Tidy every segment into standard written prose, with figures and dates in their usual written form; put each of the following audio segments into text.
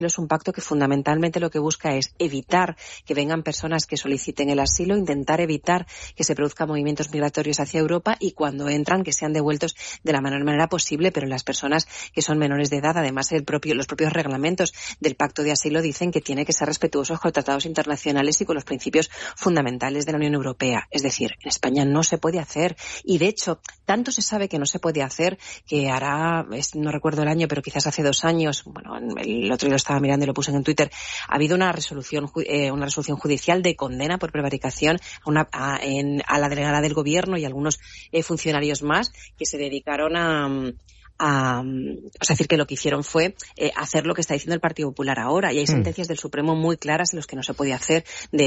es un pacto que fundamentalmente lo que busca es evitar que vengan personas que soliciten el asilo, intentar evitar que se produzcan movimientos migratorios hacia Europa y cuando entran que sean devueltos de la menor manera posible, pero las personas que son menores de edad, además los propios reglamentos del pacto de asilo dicen que tiene que ser respetuosos con tratados internacionales y con los principios fundamentales de la Unión Europea. Es decir, en España no se puede hacer y de hecho tanto se sabe que no se puede hacer que hará, no recuerdo el año, pero quizás hace 2 años, bueno, el otro día lo estaba mirando y lo puse en Twitter, ha habido una resolución judicial de condena por prevaricación a la delegada del gobierno y a algunos funcionarios más que se dedicaron es decir, que lo que hicieron fue hacer lo que está diciendo el Partido Popular ahora, y hay sentencias del Supremo muy claras en los que no se puede hacer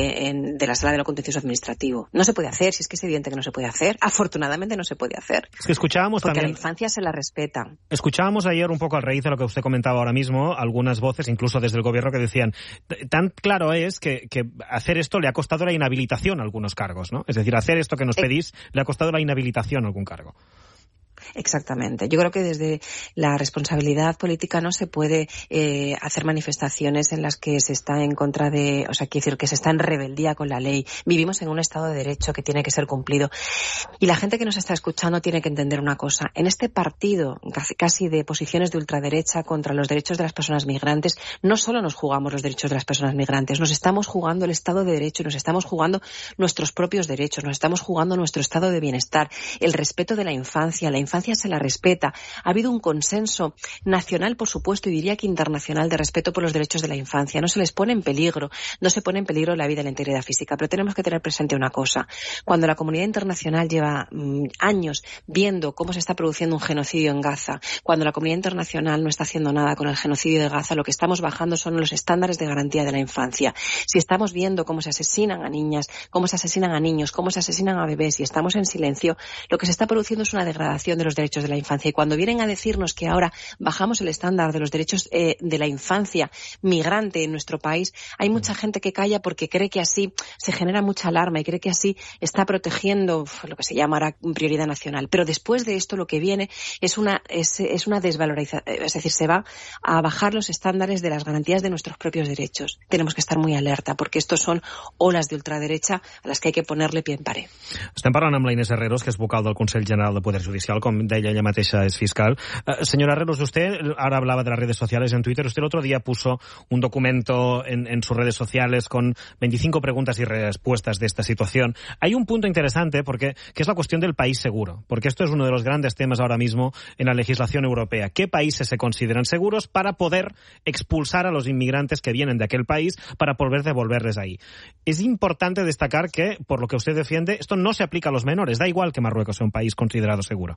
de la Sala de lo Contencioso Administrativo. No se puede hacer, si es que es evidente que no se puede hacer. Afortunadamente no se puede hacer. Es que escuchábamos porque también, a la infancia se la respeta. Escuchábamos ayer un poco a raíz de lo que usted comentaba ahora mismo, algunas voces, incluso desde el gobierno, que decían, tan claro es que hacer esto le ha costado la inhabilitación a algunos cargos, ¿no? Es decir, hacer esto que nos pedís le ha costado la inhabilitación a algún cargo. Exactamente. Yo creo que desde la responsabilidad política no se puede hacer manifestaciones en las que se está en contra de, quiero decir, que se está en rebeldía con la ley. Vivimos en un Estado de Derecho que tiene que ser cumplido. Y la gente que nos está escuchando tiene que entender una cosa. En este partido casi de posiciones de ultraderecha contra los derechos de las personas migrantes, no solo nos jugamos los derechos de las personas migrantes, nos estamos jugando el Estado de Derecho, nos estamos jugando nuestros propios derechos, nos estamos jugando nuestro estado de bienestar, el respeto de la infancia se la respeta. Ha habido un consenso nacional, por supuesto, y diría que internacional, de respeto por los derechos de la infancia. No se les pone en peligro, no se pone en peligro la vida y la integridad física, pero tenemos que tener presente una cosa. Cuando la comunidad internacional lleva años viendo cómo se está produciendo un genocidio en Gaza, cuando la comunidad internacional no está haciendo nada con el genocidio de Gaza, lo que estamos bajando son los estándares de garantía de la infancia. Si estamos viendo cómo se asesinan a niñas, cómo se asesinan a niños, cómo se asesinan a bebés y estamos en silencio, lo que se está produciendo es una degradación de los derechos de la infancia. Y cuando vienen a decirnos que ahora bajamos el estándar de los derechos de la infancia migrante en nuestro país, hay mucha gente que calla porque cree que así se genera mucha alarma y cree que así está protegiendo lo que se llama ahora prioridad nacional. Pero después de esto lo que viene es una desvalorización, es decir, se va a bajar los estándares de las garantías de nuestros propios derechos. Tenemos que estar muy alerta porque estos son olas de ultraderecha a las que hay que ponerle pie en pared. Estem parlant amb la Inés Herreros, que és vocal del Consell General del Poder Judicial, com deia ella mateixa, es fiscal. Señora Herreros, usted ahora hablaba de las redes sociales en Twitter. Usted el otro día puso un documento en sus redes sociales con 25 preguntas y respuestas de esta situación. Hay un punto interesante que es la cuestión del país seguro, porque esto es uno de los grandes temas ahora mismo en la legislación europea. ¿Qué países se consideran seguros para poder expulsar a los inmigrantes que vienen de aquel país para poder devolverles ahí? Es importante destacar que, por lo que usted defiende, esto no se aplica a los menores. Da igual que Marruecos sea un país considerado seguro.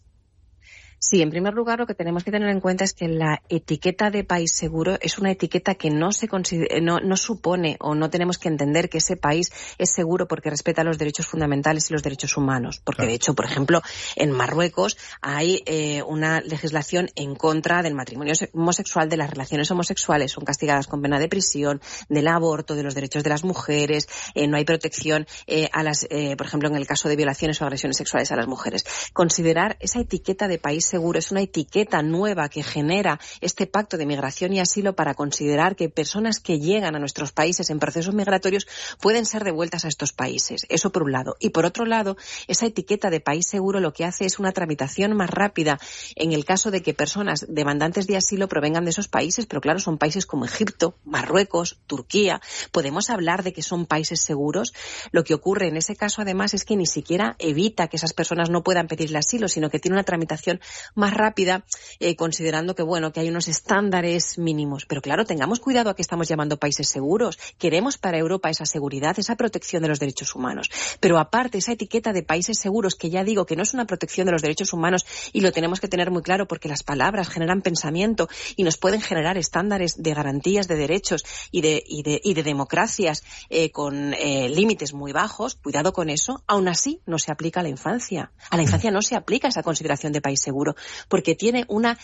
Sí, en primer lugar, lo que tenemos que tener en cuenta es que la etiqueta de país seguro es una etiqueta que no supone o no tenemos que entender que ese país es seguro porque respeta los derechos fundamentales y los derechos humanos. Porque, de hecho, por ejemplo, en Marruecos hay una legislación en contra del matrimonio homosexual, de las relaciones homosexuales. Son castigadas con pena de prisión, del aborto, de los derechos de las mujeres. No hay protección por ejemplo, en el caso de violaciones o agresiones sexuales a las mujeres. Considerar esa etiqueta de país seguro es una etiqueta nueva que genera este pacto de migración y asilo para considerar que personas que llegan a nuestros países en procesos migratorios pueden ser devueltas a estos países. Eso por un lado. Y por otro lado, esa etiqueta de país seguro lo que hace es una tramitación más rápida en el caso de que personas demandantes de asilo provengan de esos países, pero claro, son países como Egipto, Marruecos, Turquía. ¿Podemos hablar de que son países seguros? Lo que ocurre en ese caso, además, es que ni siquiera evita que esas personas no puedan pedir el asilo, sino que tiene una tramitación más rápida, considerando que hay unos estándares mínimos. Pero claro, tengamos cuidado a qué estamos llamando países seguros. Queremos para Europa esa seguridad, esa protección de los derechos humanos. Pero aparte, esa etiqueta de países seguros, que ya digo que no es una protección de los derechos humanos, y lo tenemos que tener muy claro porque las palabras generan pensamiento y nos pueden generar estándares de garantías de derechos y de democracias con límites muy bajos. Cuidado con eso. Aún así, no se aplica a la infancia. A la infancia no se aplica esa consideración de país seguro, porque tiene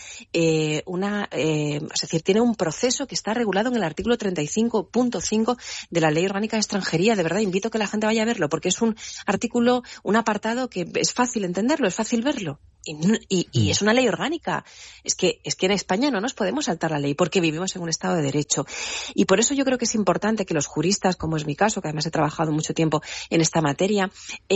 tiene un proceso que está regulado en el artículo 35.5 de la Ley Orgánica de Extranjería. De verdad, invito a que la gente vaya a verlo, porque es un artículo, un apartado que es fácil entenderlo, es fácil verlo. Y es una ley orgánica. Es que en España no nos podemos saltar la ley porque vivimos en un Estado de Derecho. Y por eso yo creo que es importante que los juristas, como es mi caso, que además he trabajado mucho tiempo en esta materia,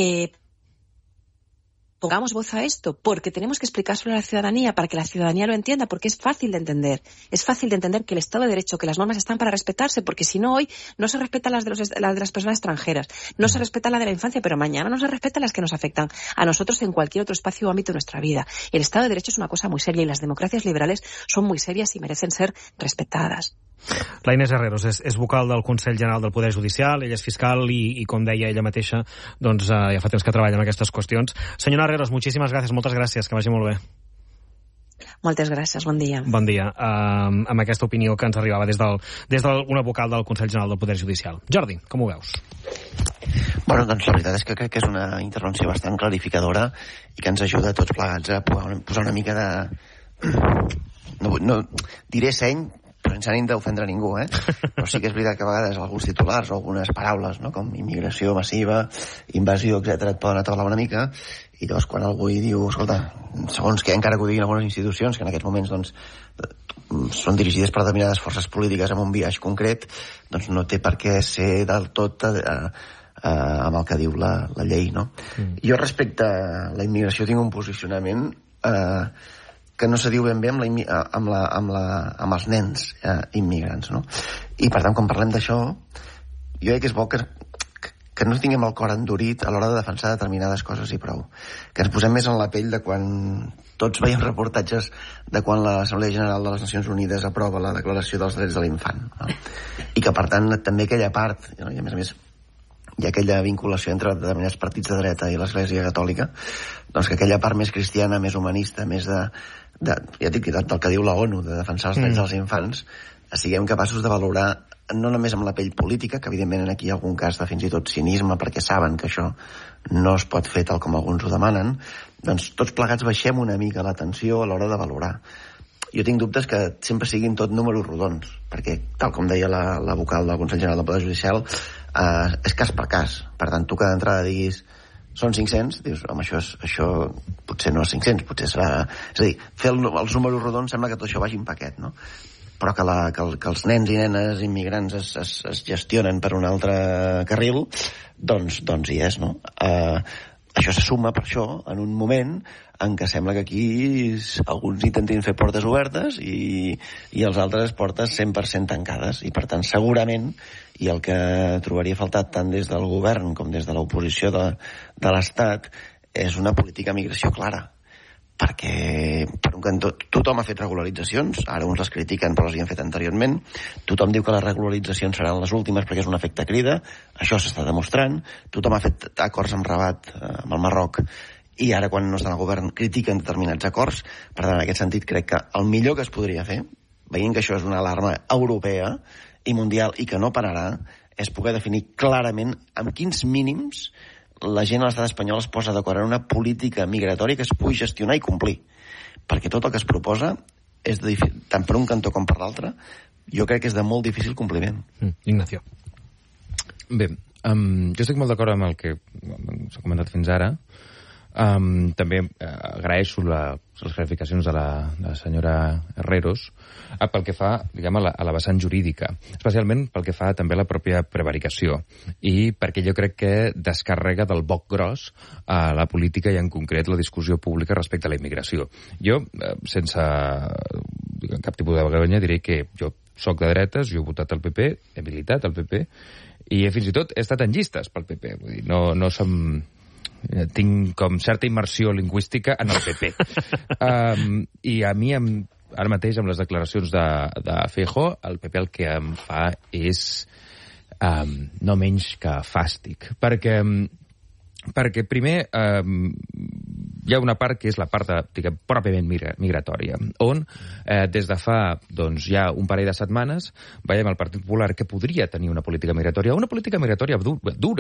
pongamos voz a esto, porque tenemos que explicárselo a la ciudadanía para que la ciudadanía lo entienda, porque es fácil de entender. Es fácil de entender que el Estado de Derecho, que las normas están para respetarse, porque si no hoy no se respetan las de las personas extranjeras, no se respeta la de la infancia, pero mañana no se respetan las que nos afectan a nosotros en cualquier otro espacio o ámbito de nuestra vida. El Estado de Derecho es una cosa muy seria y las democracias liberales son muy serias y merecen ser respetadas. La Inés Herreros és vocal del Consell General del Poder Judicial, ella és fiscal i com deia ella mateixa, doncs ja fa temps que treballa en aquestes qüestions. Senyora Herreros, moltes gràcies, que vagi molt bé. Moltes gràcies, bon dia. Bon dia. Amb aquesta opinió que ens arribava des d'una vocal del Consell General del Poder Judicial. Jordi, com ho veus? Bueno, doncs la veritat és que crec que és una intervenció bastant clarificadora i que ens ajuda a tots plegats a posar una mica de... No diré seny, però sense ànim d'ofendre ningú, però sí que és veritat que a vegades alguns titulars o algunes paraules, no, com immigració massiva, invasió, etc., et poden ataular una mica, i llavors quan algú hi diu, escolta, segons que encara que ho diguin algunes institucions, que en aquests moments doncs, són dirigides per determinades forces polítiques amb un biaix concret, doncs no té per què ser del tot amb el que diu la llei, no? Jo respecte a la immigració tinc un posicionament que no se diu ben bé amb els nens immigrants, no? I, per tant, quan parlem d'això, jo crec que és bo que no tinguem el cor endurit a l'hora de defensar determinades coses i prou. Que ens posem més en la pell de quan tots veiem reportatges de quan l'Assemblea General de les Nacions Unides aprova la Declaració dels Drets de l'Infant, no? I que, per tant, també aquella part, no? I a més hi ha aquella vinculació entre determinats partits de dreta i l'Església Catòlica, doncs que aquella part més cristiana, més humanista, més ja dic, del que diu la ONU, de defensar els drets dels infants, siguem capaços de valorar no només amb la pell política, que evidentment aquí hi ha algun cas de fins i tot cinisme, perquè saben que això no es pot fer tal com alguns ho demanen, doncs tots plegats baixem una mica l'atenció a l'hora de valorar. Jo tinc dubtes que sempre siguin tot números rodons, perquè, tal com deia la vocal del Consell General del Poder Judicial, és cas per cas. Per tant, tu que d'entrada diguis són 500, dius, home, això potser no és 500, potser serà... És a dir, fer els números rodons sembla que tot això vagi en paquet, no? Però que els nens i nenes immigrants es gestionen per un altre carril, doncs hi és, no? Això se suma, per això, en un moment en què sembla que aquí alguns intentin fer portes obertes i els altres portes 100% tancades. I, per tant, segurament, i el que trobaria faltat tant des del govern com des de l'oposició de l'Estat, és una política de migració clara. Perquè, per un cantó, tothom ha fet regularitzacions, ara uns les critiquen però les hi han fet anteriorment, tothom diu que les regularitzacions seran les últimes perquè és un efecte crida, això s'està demostrant, tothom ha fet acords amb Rabat, amb el Marroc, i ara quan no estan al govern critiquen determinats acords. Per tant, en aquest sentit crec que el millor que es podria fer, veient que això és una alarma europea i mundial i que no pararà, és poder definir clarament amb quins mínims la gent a l'estat espanyol es posa d'acord en una política migratòria que es pugui gestionar i complir. Perquè tot el que es proposa és tant per un cantó com per l'altre, jo crec que és de molt difícil compliment. Ignacio. Bé, jo estic molt d'acord amb el que s'ha comentat fins ara. També agraeixo les clarificacions de la senyora Herreros pel que fa, diguem, a la vessant jurídica, especialment pel que fa també a la pròpia prevaricació i perquè jo crec que descarrega del boc gros a la política i en concret la discussió pública respecte a la immigració. Jo, sense cap tipus de vergonya, diré que jo soc de dretes, jo he votat al PP, he militat al PP i fins i tot he estat en llistes pel PP, vull dir, no som... tinc com certa immersió lingüística en el PP. I a mi, ara mateix, amb les declaracions de Feijóo, el PP el que em fa és no menys que fàstic. Perquè primer hi ha una part que és la part pròpiament migratòria, on des de fa ja un parell de setmanes veiem el Partit Popular que podria tenir una política migratòria dura,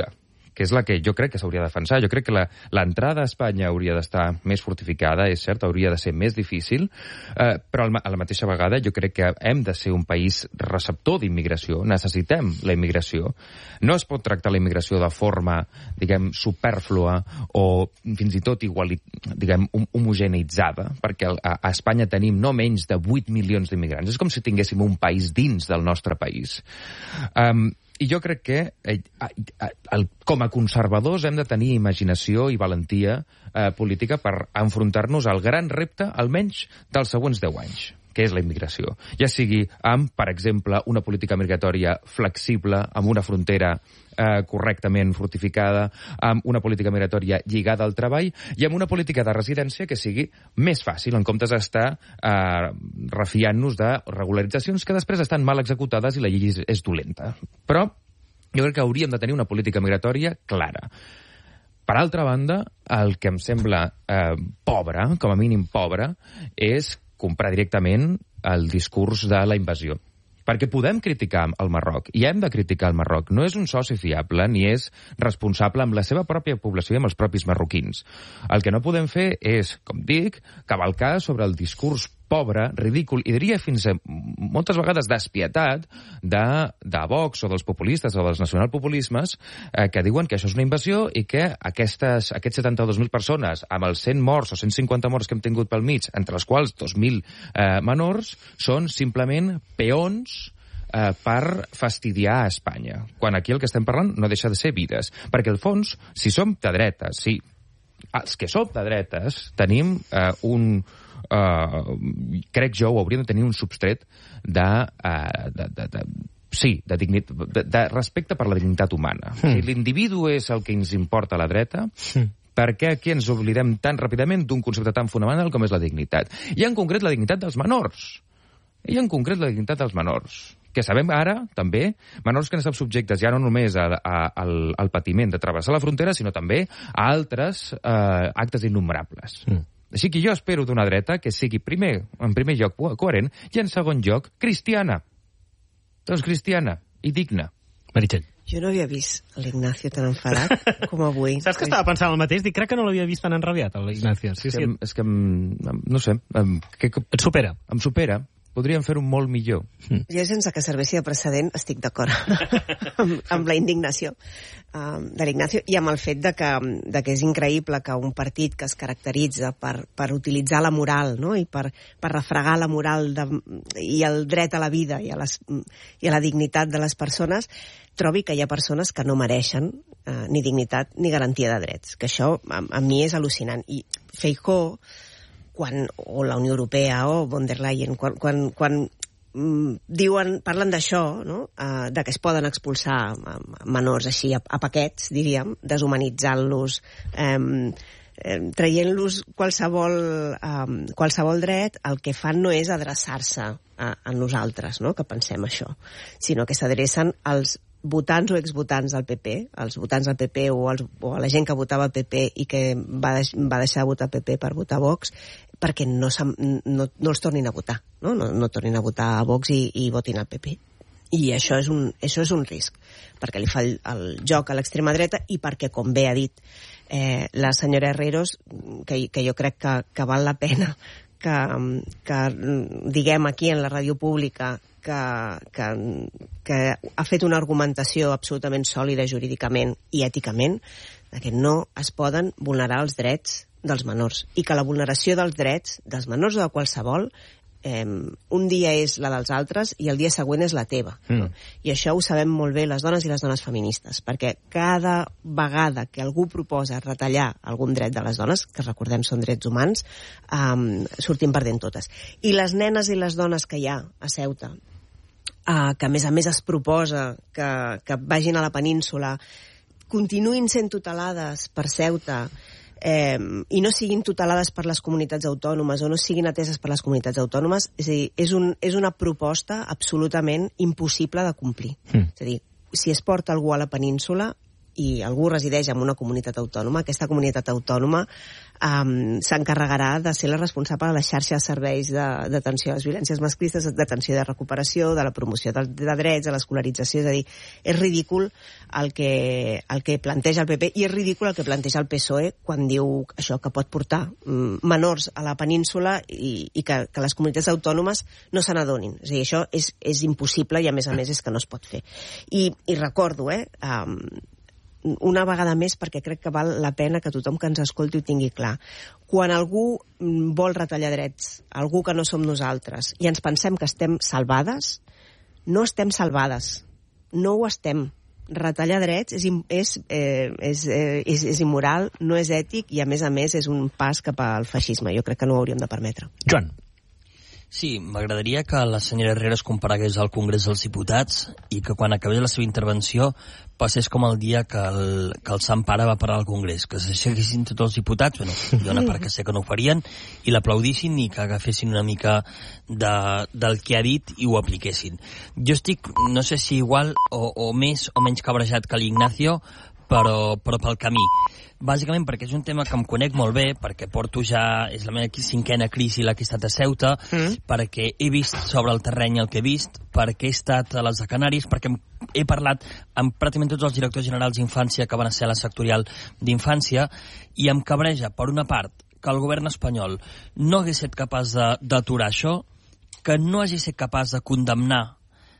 que és la que jo crec que s'hauria de defensar. Jo crec que l'entrada a Espanya hauria d'estar més fortificada, és cert, hauria de ser més difícil, però a la mateixa vegada jo crec que hem de ser un país receptor d'immigració. Necessitem la immigració. No es pot tractar la immigració de forma, diguem, supèrflua o fins i tot homogeneitzada, perquè a Espanya tenim no menys de 8 milions d'immigrants. És com si tinguéssim un país dins del nostre país. I jo crec que com a conservadors hem de tenir imaginació i valentia política per enfrontar-nos al gran repte, almenys dels següents 10 anys, que és la immigració. Ja sigui amb, per exemple, una política migratòria flexible, amb una frontera correctament fortificada, amb una política migratòria lligada al treball i amb una política de residència que sigui més fàcil, en comptes d'estar refiant-nos de regularitzacions que després estan mal executades i la llei és dolenta. Però jo crec que hauríem de tenir una política migratòria clara. Per altra banda, el que em sembla pobre, com a mínim pobre, és comprar directament el discurs de la invasió. Perquè podem criticar el Marroc, i hem de criticar el Marroc. No és un soci fiable, ni és responsable amb la seva pròpia població i amb els propis marroquins. El que no podem fer és, com dic, cavalcar sobre el discurs pobre, ridícul, i diria fins a moltes vegades despietat de Vox o dels populistes o dels nacionalpopulismes que diuen que això és una invasió i que aquests 72.000 persones amb els 100 morts o 150 morts que hem tingut pel mig, entre les quals 2.000 menors, són simplement peons per fastidiar a Espanya. Quan aquí el que estem parlant no deixa de ser vides. Perquè al fons, si som de dretes, sí, els que som de dretes tenim crec jo, hauríem de tenir un substret de respecte per la dignitat humana. Si l'individu és el que ens importa a la dreta, per què aquí ens oblidem tan ràpidament d'un concepte tan fonamental com és la dignitat? I en concret la dignitat dels menors. Que sabem ara, també, menors que han estat subjectes ja no només al patiment de travessar la frontera, sinó també a altres actes innumerables. Així que jo espero d'una dreta que sigui en primer lloc coherent i en segon lloc cristiana. Doncs cristiana i digna. Meritxell. Jo no havia vist l'Ignacio tan enfadat com avui. Saps que estava pensant el mateix? Dic, crec que no l'havia vist tan enrabiat, l'Ignacio. Sí. És que no sé. Et supera. Em supera. Podríem fer-ho molt millor. Jo, sense que serveixi de precedent, estic d'acord amb la indignació de l'Ignacio i amb el fet de que és increïble que un partit que es caracteritza per utilitzar la moral, no? I per refregar la moral i el dret a la vida i a la dignitat de les persones, trobi que hi ha persones que no mereixen ni dignitat ni garantia de drets. Que això a mi és al·lucinant. I Feijóo, o la Unió Europea o von der Leyen, quan parlen d'això, no? De que es poden expulsar menors així a paquets, diríem, deshumanitzant-los, traient-los qualsevol dret, el que fan no és adreçar-se a nosaltres, no? Que pensem això, sinó que s'adrecen als votants o exvotants del PP, els votants del PP o a la gent que votava el PP i que va deixar de votar PP per votar Vox, perquè no els tornin a votar, no tornin a votar a Vox i votin al PP. I això és un risc, perquè li fa el joc a l'extrema dreta i perquè, com bé ha dit la senyora Herreros, que jo crec que val la pena que diguem aquí en la ràdio pública que ha fet una argumentació absolutament sòlida jurídicament i èticament de que no es poden vulnerar els drets dels menors i que la vulneració dels drets dels menors o de qualsevol un dia és la dels altres i el dia següent és la teva. I això ho sabem molt bé les dones i les dones feministes, perquè cada vegada que algú proposa retallar algun dret de les dones, que recordem són drets humans, sortim perdent totes. I les nenes i les dones que hi ha a Ceuta, que a més es proposa que vagin a la península, continuïn sent tutelades per Ceuta, i no siguin tutelades per les comunitats autònomes o no siguin ateses per les comunitats autònomes, és a dir, és una proposta absolutament impossible de complir. És a dir, si es porta algú a la península i algú resideix en una comunitat autònoma, aquesta comunitat autònoma s'encarregarà de ser la responsable de la xarxa de serveis d'atenció a les violències masclistes, d'atenció i de recuperació, de la promoció de drets, de l'escolarització. És a dir, és ridícul el que planteja el PP i és ridícul el que planteja el PSOE quan diu això, que pot portar menors a la península i que les comunitats autònomes no se n'adonin. És a dir, això és impossible i a més és que no es pot fer. I recordo, una vegada més, perquè crec que val la pena que tothom que ens escolti ho tingui clar. Quan algú vol retallar drets, algú que no som nosaltres, i ens pensem que estem salvades, no estem salvades. No ho estem. Retallar drets és immoral, no és ètic i, a més, és un pas cap al feixisme. Jo crec que no ho hauríem de permetre. Joan. Sí, m'agradaria que la senyora Herreros comparegués al Congrés dels Diputats i que quan acabés la seva intervenció passés com el dia que el Sant Pare va parar al Congrés, que s'aixequessin tots els diputats, hi ha una part que sé que no ho farien, i l'aplaudissin i que agafessin una mica del que ha dit i ho apliquessin. Jo estic, no sé si igual o més o menys cabrejat que l'Ignacio, però pel camí. Bàsicament perquè és un tema que em conec molt bé, perquè porto ja, és la meva 5a crisi la que he estat a Ceuta, perquè he vist sobre el terreny el que he vist, perquè he estat a les de Canàries, perquè he parlat amb pràcticament tots els directors generals d'infància que van ser a la sectorial d'infància, i em cabreja, per una part, que el govern espanyol no hagués estat capaç d'aturar això, que no hagi estat capaç de condemnar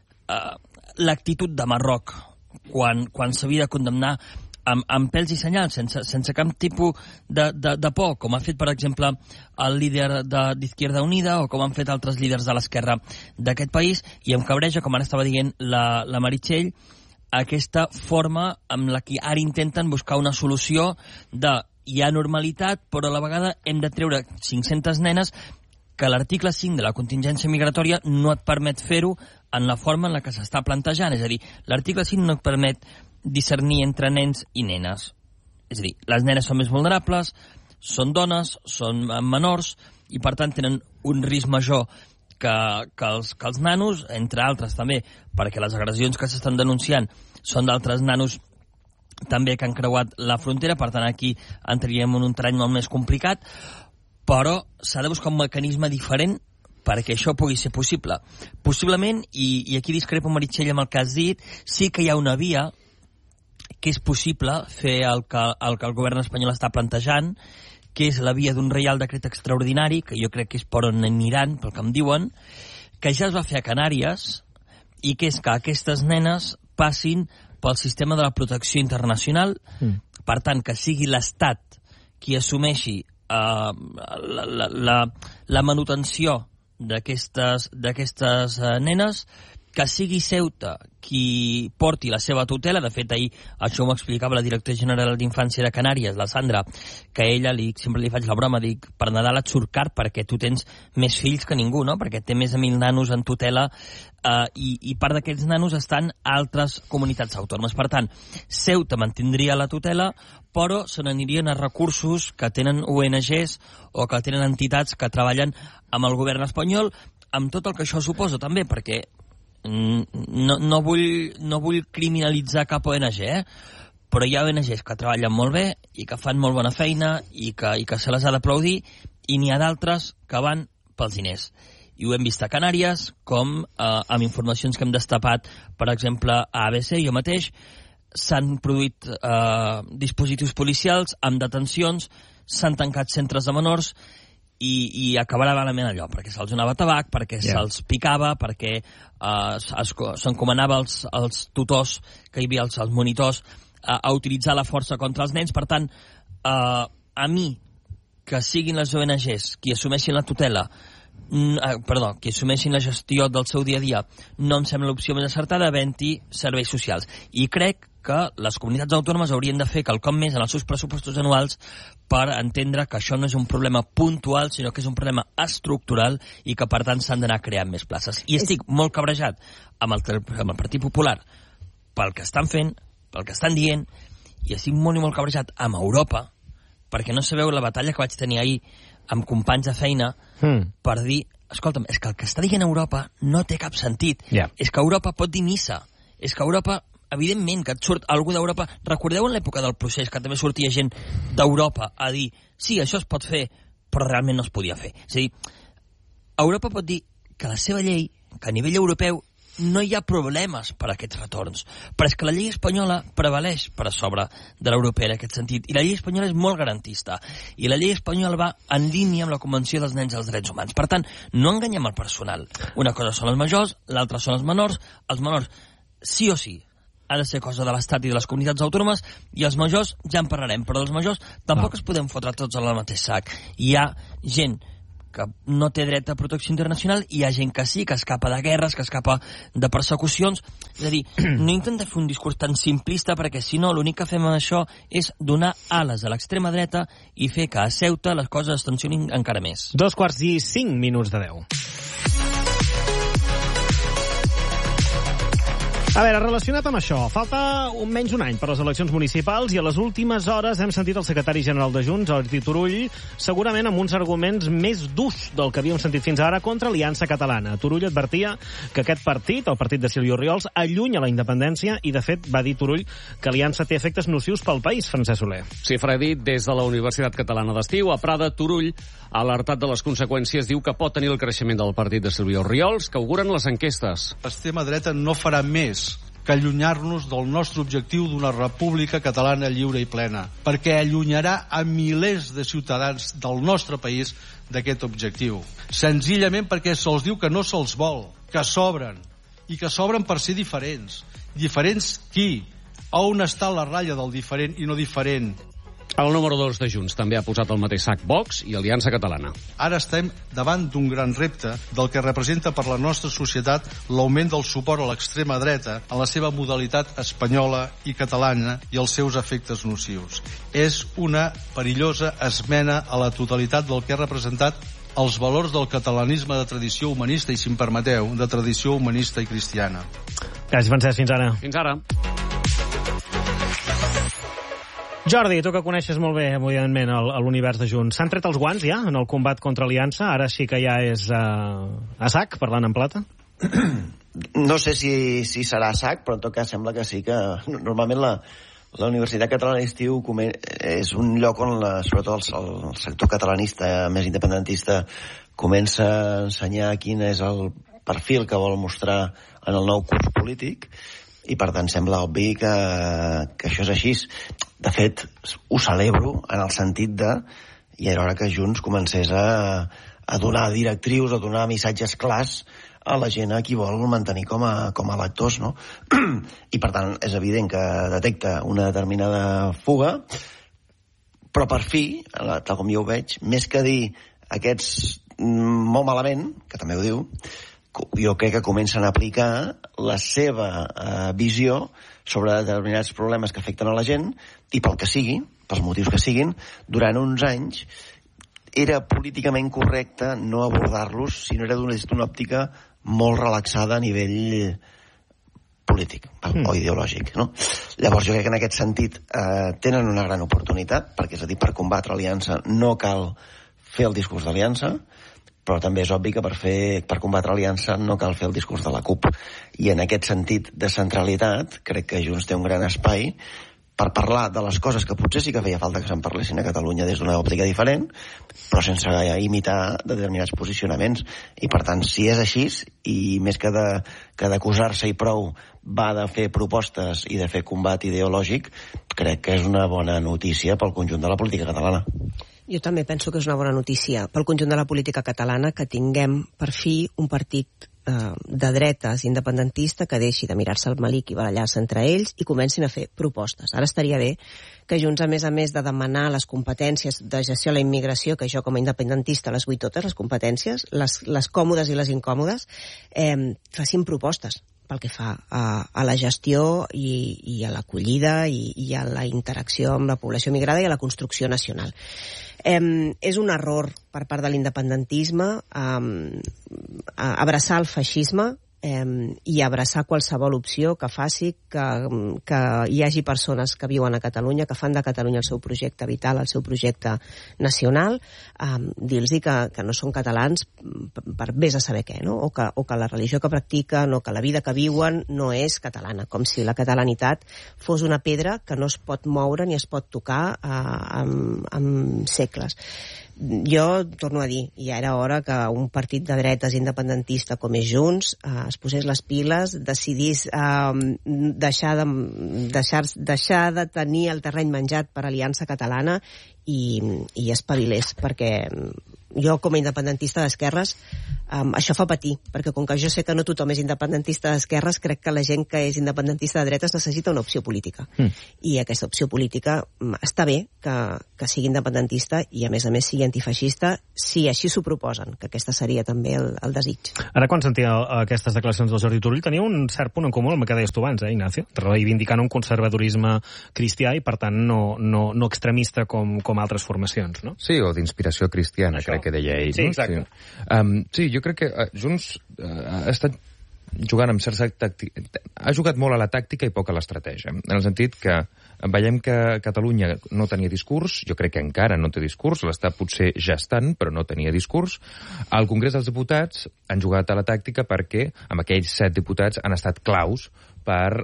l'actitud de Marroc quan s'havia de condemnar amb pèls i senyals, sense cap tipus de por, com ha fet, per exemple, el líder d'Izquierda Unida o com han fet altres líders de l'esquerra d'aquest país, i em cabreja, com ara estava dient la Meritxell, aquesta forma amb la que ara intenten buscar una solució de hi ha normalitat, però a la vegada hem de treure 500 nenes que l'article 5 de la contingència migratòria no et permet fer-ho en la forma en la que s'està plantejant. És a dir, l'article 5 no et permet discernir entre nens i nenes. És a dir, les nenes són més vulnerables, són dones, són menors, i per tant tenen un risc major que els nanos, entre altres també, perquè les agressions que s'estan denunciant són d'altres nanos també que han creuat la frontera, per tant aquí entraríem en un terreny molt més complicat, però s'ha de buscar un mecanisme diferent perquè això pugui ser possible. Possiblement, i aquí discrepo, Meritxell, amb el que has dit, sí que hi ha una via que és possible fer el que el govern espanyol està plantejant, que és la via d'un reial decret extraordinari, que jo crec que és per on aniran, pel que em diuen, que ja es va fer a Canàries, i que és que aquestes nenes passin pel sistema de la protecció internacional, per tant, que sigui l'Estat qui assumeixi la manutenció d'aquestes nenes, que sigui Ceuta qui porti la seva tutela. De fet, ahir això m'ho explicava la directora general d'Infància de Canàries, la Sandra, que a ella sempre li faig la broma, dic, per Nadal et surt car perquè tu tens més fills que ningú, no? Perquè té més de 1.000 nanos en tutela i part d'aquests nanos estan a altres comunitats autònomes. Per tant, Ceuta mantindria la tutela, però se n'anirien a recursos que tenen ONGs o que tenen entitats que treballen amb el govern espanyol, amb tot el que això suposa també, perquè no vull criminalitzar cap ONG, però hi ha ONGs que treballen molt bé i que fan molt bona feina i que se les ha d'aplaudir, i n'hi ha d'altres que van pels diners. I ho hem vist a Canàries, com amb informacions que hem destapat, per exemple, a ABC, jo mateix, s'han produït dispositius policials amb detencions, s'han tancat centres de menors, i acabarà malament allò, perquè se'ls donava tabac, perquè se'ls picava, perquè s'encomanava als tutors que hi havia, als monitors, a utilitzar la força contra els nens. Per tant, a mi, que siguin les ONGs qui assumeixin la tutela, qui assumeixin la gestió del seu dia a dia, no em sembla l'opció més acertada, havent-hi serveis socials. I crec que les comunitats autònomes haurien de fer quelcom més en els seus pressupostos anuals per entendre que això no és un problema puntual, sinó que és un problema estructural i que, per tant, s'han d'anar creant més places. I estic molt cabrejat amb el Partit Popular pel que estan fent, pel que estan dient, i estic molt i molt cabrejat amb Europa, perquè no sabeu la batalla que vaig tenir ahir amb companys de feina per dir, escolta'm, és que el que està dient Europa no té cap sentit. És que Europa pot dir missa. És que Europa evidentment que et surt algú d'Europa. Recordeu en l'època del procés que també sortia gent d'Europa a dir sí, això es pot fer, però realment no es podia fer. És a dir, Europa pot dir que la seva llei, que a nivell europeu no hi ha problemes per a aquests retorns, però és que la llei espanyola prevaleix per a sobre de l'europea en aquest sentit, i la llei espanyola és molt garantista, i la llei espanyola va en línia amb la Convenció dels Nens i els Drets Humans. Per tant, no enganyem el personal. Una cosa són els majors, l'altra són els menors. Els menors, sí o sí, ha de ser cosa de l'Estat i de les comunitats autònomes, i els majors ja en parlarem, però dels majors tampoc es podem fotre tots al mateix sac. Hi ha gent que no té dret a protecció internacional, i hi ha gent que sí, que escapa de guerres, que escapa de persecucions. És a dir, no intentem fer un discurs tan simplista, perquè si no l'únic que fem amb això és donar ales a l'extrema dreta i fer que a Ceuta les coses es tensionin encara més. 2:05 de 10. A veure, relacionat amb això, falta menys un any per les eleccions municipals, i a les últimes hores hem sentit el secretari general de Junts, Jordi Turull, segurament amb uns arguments més durs del que havíem sentit fins ara contra Aliança Catalana. Turull advertia que aquest partit, el partit de Silvio Oriols, allunya la independència, i de fet va dir Turull que Aliança té efectes nocius pel país. Francesc Soler. Sí, Freddy, des de la Universitat Catalana d'Estiu a Prada, Turull ha alertat de les conseqüències, diu que pot tenir el creixement del partit de Silvio Oriols, que auguren les enquestes. L'extrema dreta no farà més que allunyar-nos del nostre objectiu d'una república catalana lliure i plena, perquè allunyarà a milers de ciutadans del nostre país d'aquest objectiu. Senzillament perquè se'ls diu que no se'ls vol, que sobren, i que sobren per ser diferents. Diferents qui? On està la ratlla del diferent i no diferent? El número 2 de Junts també ha posat el mateix sac Vox i Aliança Catalana. Ara estem davant d'un gran repte del que representa per la nostra societat l'augment del suport a l'extrema dreta en la seva modalitat espanyola i catalana i els seus efectes nocius. És una perillosa esmena a la totalitat del que ha representat els valors del catalanisme de tradició humanista i, si em permeteu, de tradició humanista i cristiana. Gràcies, Francesc. Fins ara. Fins ara. Jordi, tu que coneixes molt bé, evidentment, l'univers de Junts, s'han tret els guants ja en el combat contra Aliança? Ara sí que ja és a sac, parlant en plata? No sé si serà a sac, però en tot cas sembla que sí, que normalment la Universitat Catalana d'Estiu és un lloc on sobretot el sector catalanista més independentista comença a ensenyar quin és el perfil que vol mostrar en el nou curs polític, i per tant sembla obvi que això és així. De fet, ho celebro en el sentit de ja era hora que Junts comencés a donar directrius, a donar missatges clars a la gent a qui vol mantenir com a electors, no? I per tant és evident que detecta una determinada fuga, però per fi, tal com jo ho veig, més que dir aquests molt malament, que també ho diu, jo crec que comencen a aplicar la seva visió sobre determinats problemes que afecten a la gent, i pel que sigui, pels motius que siguin, durant uns anys era políticament correcte no abordar-los si no era d'una òptica molt relaxada a nivell polític o ideològic, no? Llavors jo crec que en aquest sentit tenen una gran oportunitat, perquè és a dir, per combatre Aliança no cal fer el discurs d'Aliança, però també és obvi que per combatre Aliança no cal fer el discurs de la CUP. I en aquest sentit de centralitat crec que Junts té un gran espai per parlar de les coses que potser sí que feia falta que se'n parlessin a Catalunya des d'una òptica diferent, però sense imitar determinats posicionaments. I per tant, si és així, i més que d'acusar-se i prou va de fer propostes i de fer combat ideològic, crec que és una bona notícia pel conjunt de la política catalana. Jo també penso que és una bona notícia pel conjunt de la política catalana que tinguem per fi un partit de dretes independentista que deixi de mirar-se el melic i barallar-se entre ells i comencin a fer propostes. Ara estaria bé que Junts, a més de demanar les competències de gestió a la immigració, que jo com a independentista les vull totes, les competències, les còmodes i les incòmodes, facin propostes pel que fa a la gestió i a l'acollida i a la interacció amb la població migrada i a la construcció nacional. És un error per part de l'independentisme abraçar el feixisme i abraçar qualsevol opció que faci que hi hagi persones que viuen a Catalunya, que fan de Catalunya el seu projecte vital, el seu projecte nacional, dir-los que no són catalans per vés a saber què, no? o que la religió que practiquen o que la vida que viuen no és catalana, com si la catalanitat fos una pedra que no es pot moure ni es pot tocar en segles. Jo torno a dir, ja era hora que un partit de dretes independentista com és Junts es posés les piles, decidís deixar de tenir el terreny menjat per Aliança Catalana i espavilés, perquè jo com a independentista d'esquerres això fa patir, perquè com que jo sé que no tothom és independentista d'esquerres, crec que la gent que és independentista de dretes necessita una opció política. I aquesta opció política està bé que sigui independentista i a més sigui antifeixista, si així s'ho proposen, que aquesta seria també el desig. Ara, quan sentia aquestes declaracions del Jordi Turull, tenia un cert punt en comú amb el que deies tu abans, Ignacio? Reivindicant un conservadorisme cristià i, per tant, no extremista com altres formacions, no? Sí, o d'inspiració cristiana, crec que deia ell. Sí, exacte. Sí, jo crec que Junts ha estat jugant amb certa tàctica, ha jugat molt a la tàctica i poc a l'estratègia, en el sentit que veiem que Catalunya no tenia discurs, jo crec que encara no té discurs, l'està potser gestant, però no tenia discurs. Al Congrés dels Diputats han jugat a la tàctica perquè amb aquells 7 diputats han estat claus per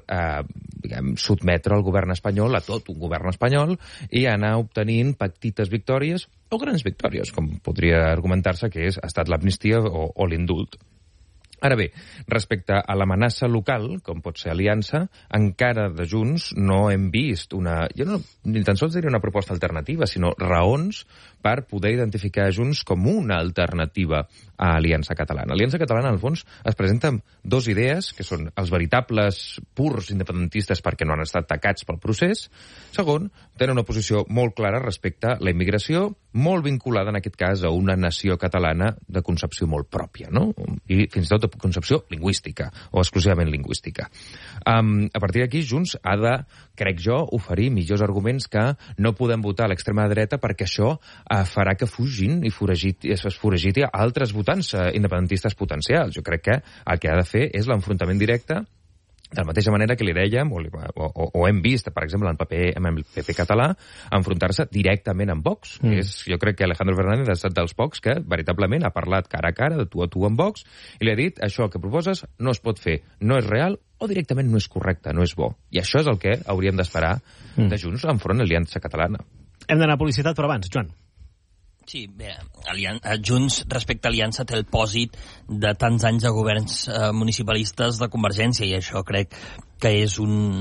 sotmetre el govern espanyol a tot un govern espanyol i anar obtenint petites victòries o grans victòries, com podria argumentar-se que ha estat l'amnistia o l'indult. Ara bé, respecte a l'amenaça local, com pot ser Aliança, encara de Junts no hem vist ni tan sols diria una proposta alternativa, sinó raons per poder identificar Junts com una alternativa a Aliança Catalana. Aliança Catalana, al fons, es presenta amb 2 idees, que són els veritables purs independentistes perquè no han estat tacats pel procés. Segon, tenen una posició molt clara respecte a la immigració, molt vinculada, en aquest cas, a una nació catalana de concepció molt pròpia, no? I fins i tot de concepció lingüística, o exclusivament lingüística. A partir d'aquí, Junts ha de, crec jo, oferir millors arguments que no podem votar a l'extrema dreta perquè això farà que fugin i es foragiti a altres votants independentistes potencials. Jo crec que el que ha de fer és l'enfrontament directe, de la mateixa manera que li dèiem, o hem vist, per exemple, amb el PP català, enfrontar-se directament amb Vox. Jo crec que Alejandro Fernández ha estat dels pocs que veritablement ha parlat cara a cara, de tu a tu amb Vox, i li ha dit, això que proposes no es pot fer, no és real, o directament no és correcte, no és bo. I això és el que hauríem d'esperar de Junts enfront a l'Aliança Catalana. Hem d'anar a publicitat, però abans, Joan. Sí, bé, Junts respecte a Aliança té el pòsit de tants anys de governs municipalistes de Convergència i això crec que és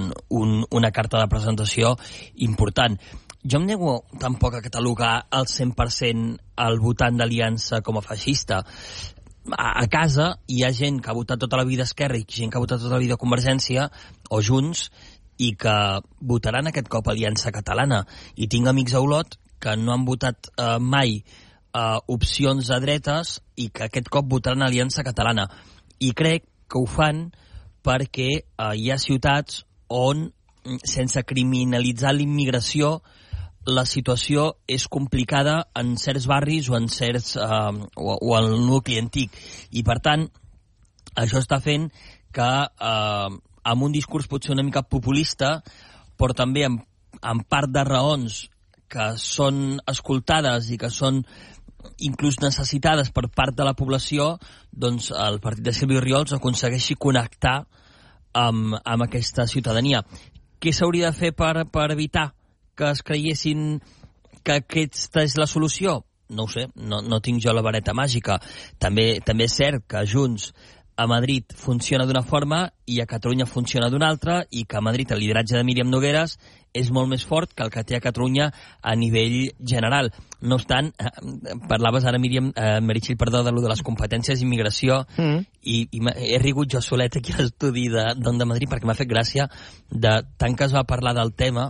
una carta de presentació important. Jo em nego tampoc a catalogar al 100% el votant d'Aliança com a feixista. A casa hi ha gent que ha votat tota la vida Esquerra i gent que ha votat tota la vida Convergència o Junts i que votaran aquest cop Aliança Catalana. I tinc amics a Olot que no han votat mai opcions de dretes i que aquest cop votaran Aliança Catalana. I crec que ho fan perquè hi ha ciutats on, sense criminalitzar l'immigració, la situació és complicada en certs barris o en certs o en el nucli antic. I, per tant, això està fent que amb un discurs potser una mica populista, però també amb part de raons que són escoltades i que són inclús necessitades per part de la població, doncs el partit de Silvio Oriols aconsegueixi connectar amb aquesta ciutadania. Què s'hauria de fer per evitar que es creguessin que aquesta és la solució? No ho sé, no tinc jo la vareta màgica. També és cert que Junts a Madrid funciona d'una forma i a Catalunya funciona d'una altra i que a Madrid el lideratge de Míriam Nogueras és molt més fort que el que té a Catalunya a nivell general. No obstant, parlaves ara, Meritxell, de lo de les competències d'immigració i he rigut jo solet aquí a l'estudi d'On de Madrid perquè m'ha fet gràcia de tant que es va parlar del tema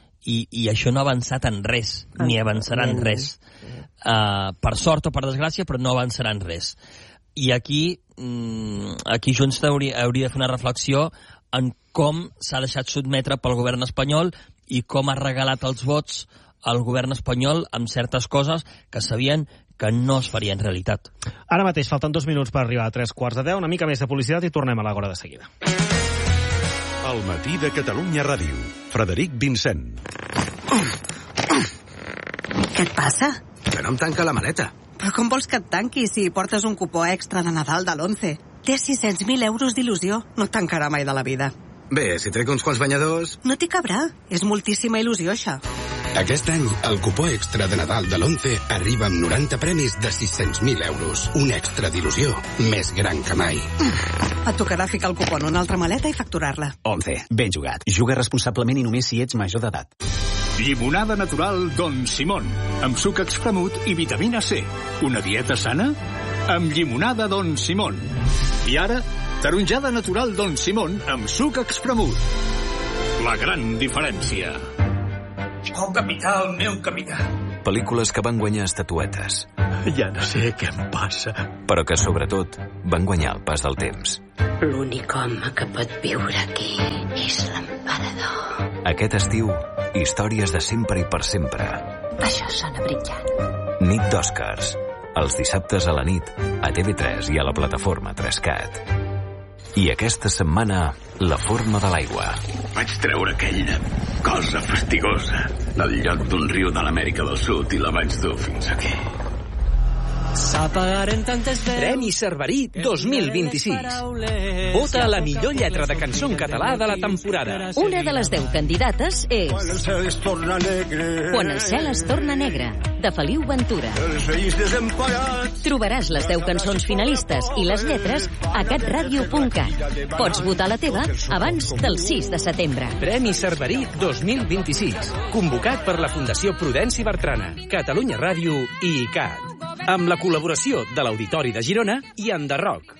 i això no ha avançat en res, ni avançarà en res. Per sort o per desgràcia, però no avançarà en res. I aquí Junts hauria de fer una reflexió en com s'ha deixat sotmetre pel govern espanyol i com ha regalat els vots al govern espanyol amb certes coses que sabien que no es farien realitat. Ara mateix falten 2 minuts per arribar a 3:15, una mica més de publicitat i tornem a l'Àgora de seguida. El matí de Catalunya Ràdio. Frederic Vincent. Què et passa? Que no em tanca la maleta. Però com vols que et tanqui si portes un cupó extra de Nadal de l'11? Té 600.000 euros d'il·lusió. No et tancarà mai de la vida. Bé, si trec uns quants banyadors... No t'hi cabrà. És moltíssima il·lusió, això. Aquest any, el cupó extra de Nadal de l'11 arriba amb 90 premis de 600.000 euros. Un extra d'il·lusió més gran que mai. Et tocarà ficar el cupó en una altra maleta i facturar-la. 11. Ben jugat. Juga responsablement i només si ets major d'edat. Llimonada natural Don Simón, amb suc espremut i vitamina C. Una dieta sana? Amb llimonada Don Simón. I ara, taronjada natural Don Simón amb suc espremut. La gran diferència. Oh, capità, el meu capità. Pel·lícules que van guanyar estatuetes. Ja no sé què em passa. Però que, sobretot, van guanyar el pas del temps. L'únic home que pot viure aquí és l'emperador. Aquest estiu, històries de sempre i per sempre. Això sona brillant. Nit d'Oscars. Els dissabtes a la nit, a TV3 i a la plataforma 3CAT. I aquesta setmana, La forma de l'aigua. Vaig treure aquella cosa fastigosa del lloc d'un riu de l'Amèrica del Sud i la vaig dur fins aquí. Premi Cerverí 2026. Vota a la millor lletra de cançó en català de la temporada. Una de les 10 candidates és Quan el cel es torna negre, de Feliu Ventura. Trobaràs les 10 cançons finalistes i les lletres a catradio.cat. Pots votar la teva abans del 6 de setembre. Premi Cerverí 2026. Convocat per la Fundació Prudenci Bertrana, Catalunya Ràdio i ICAT. Amb la col·laboració de l'Auditori de Girona i Enderroc.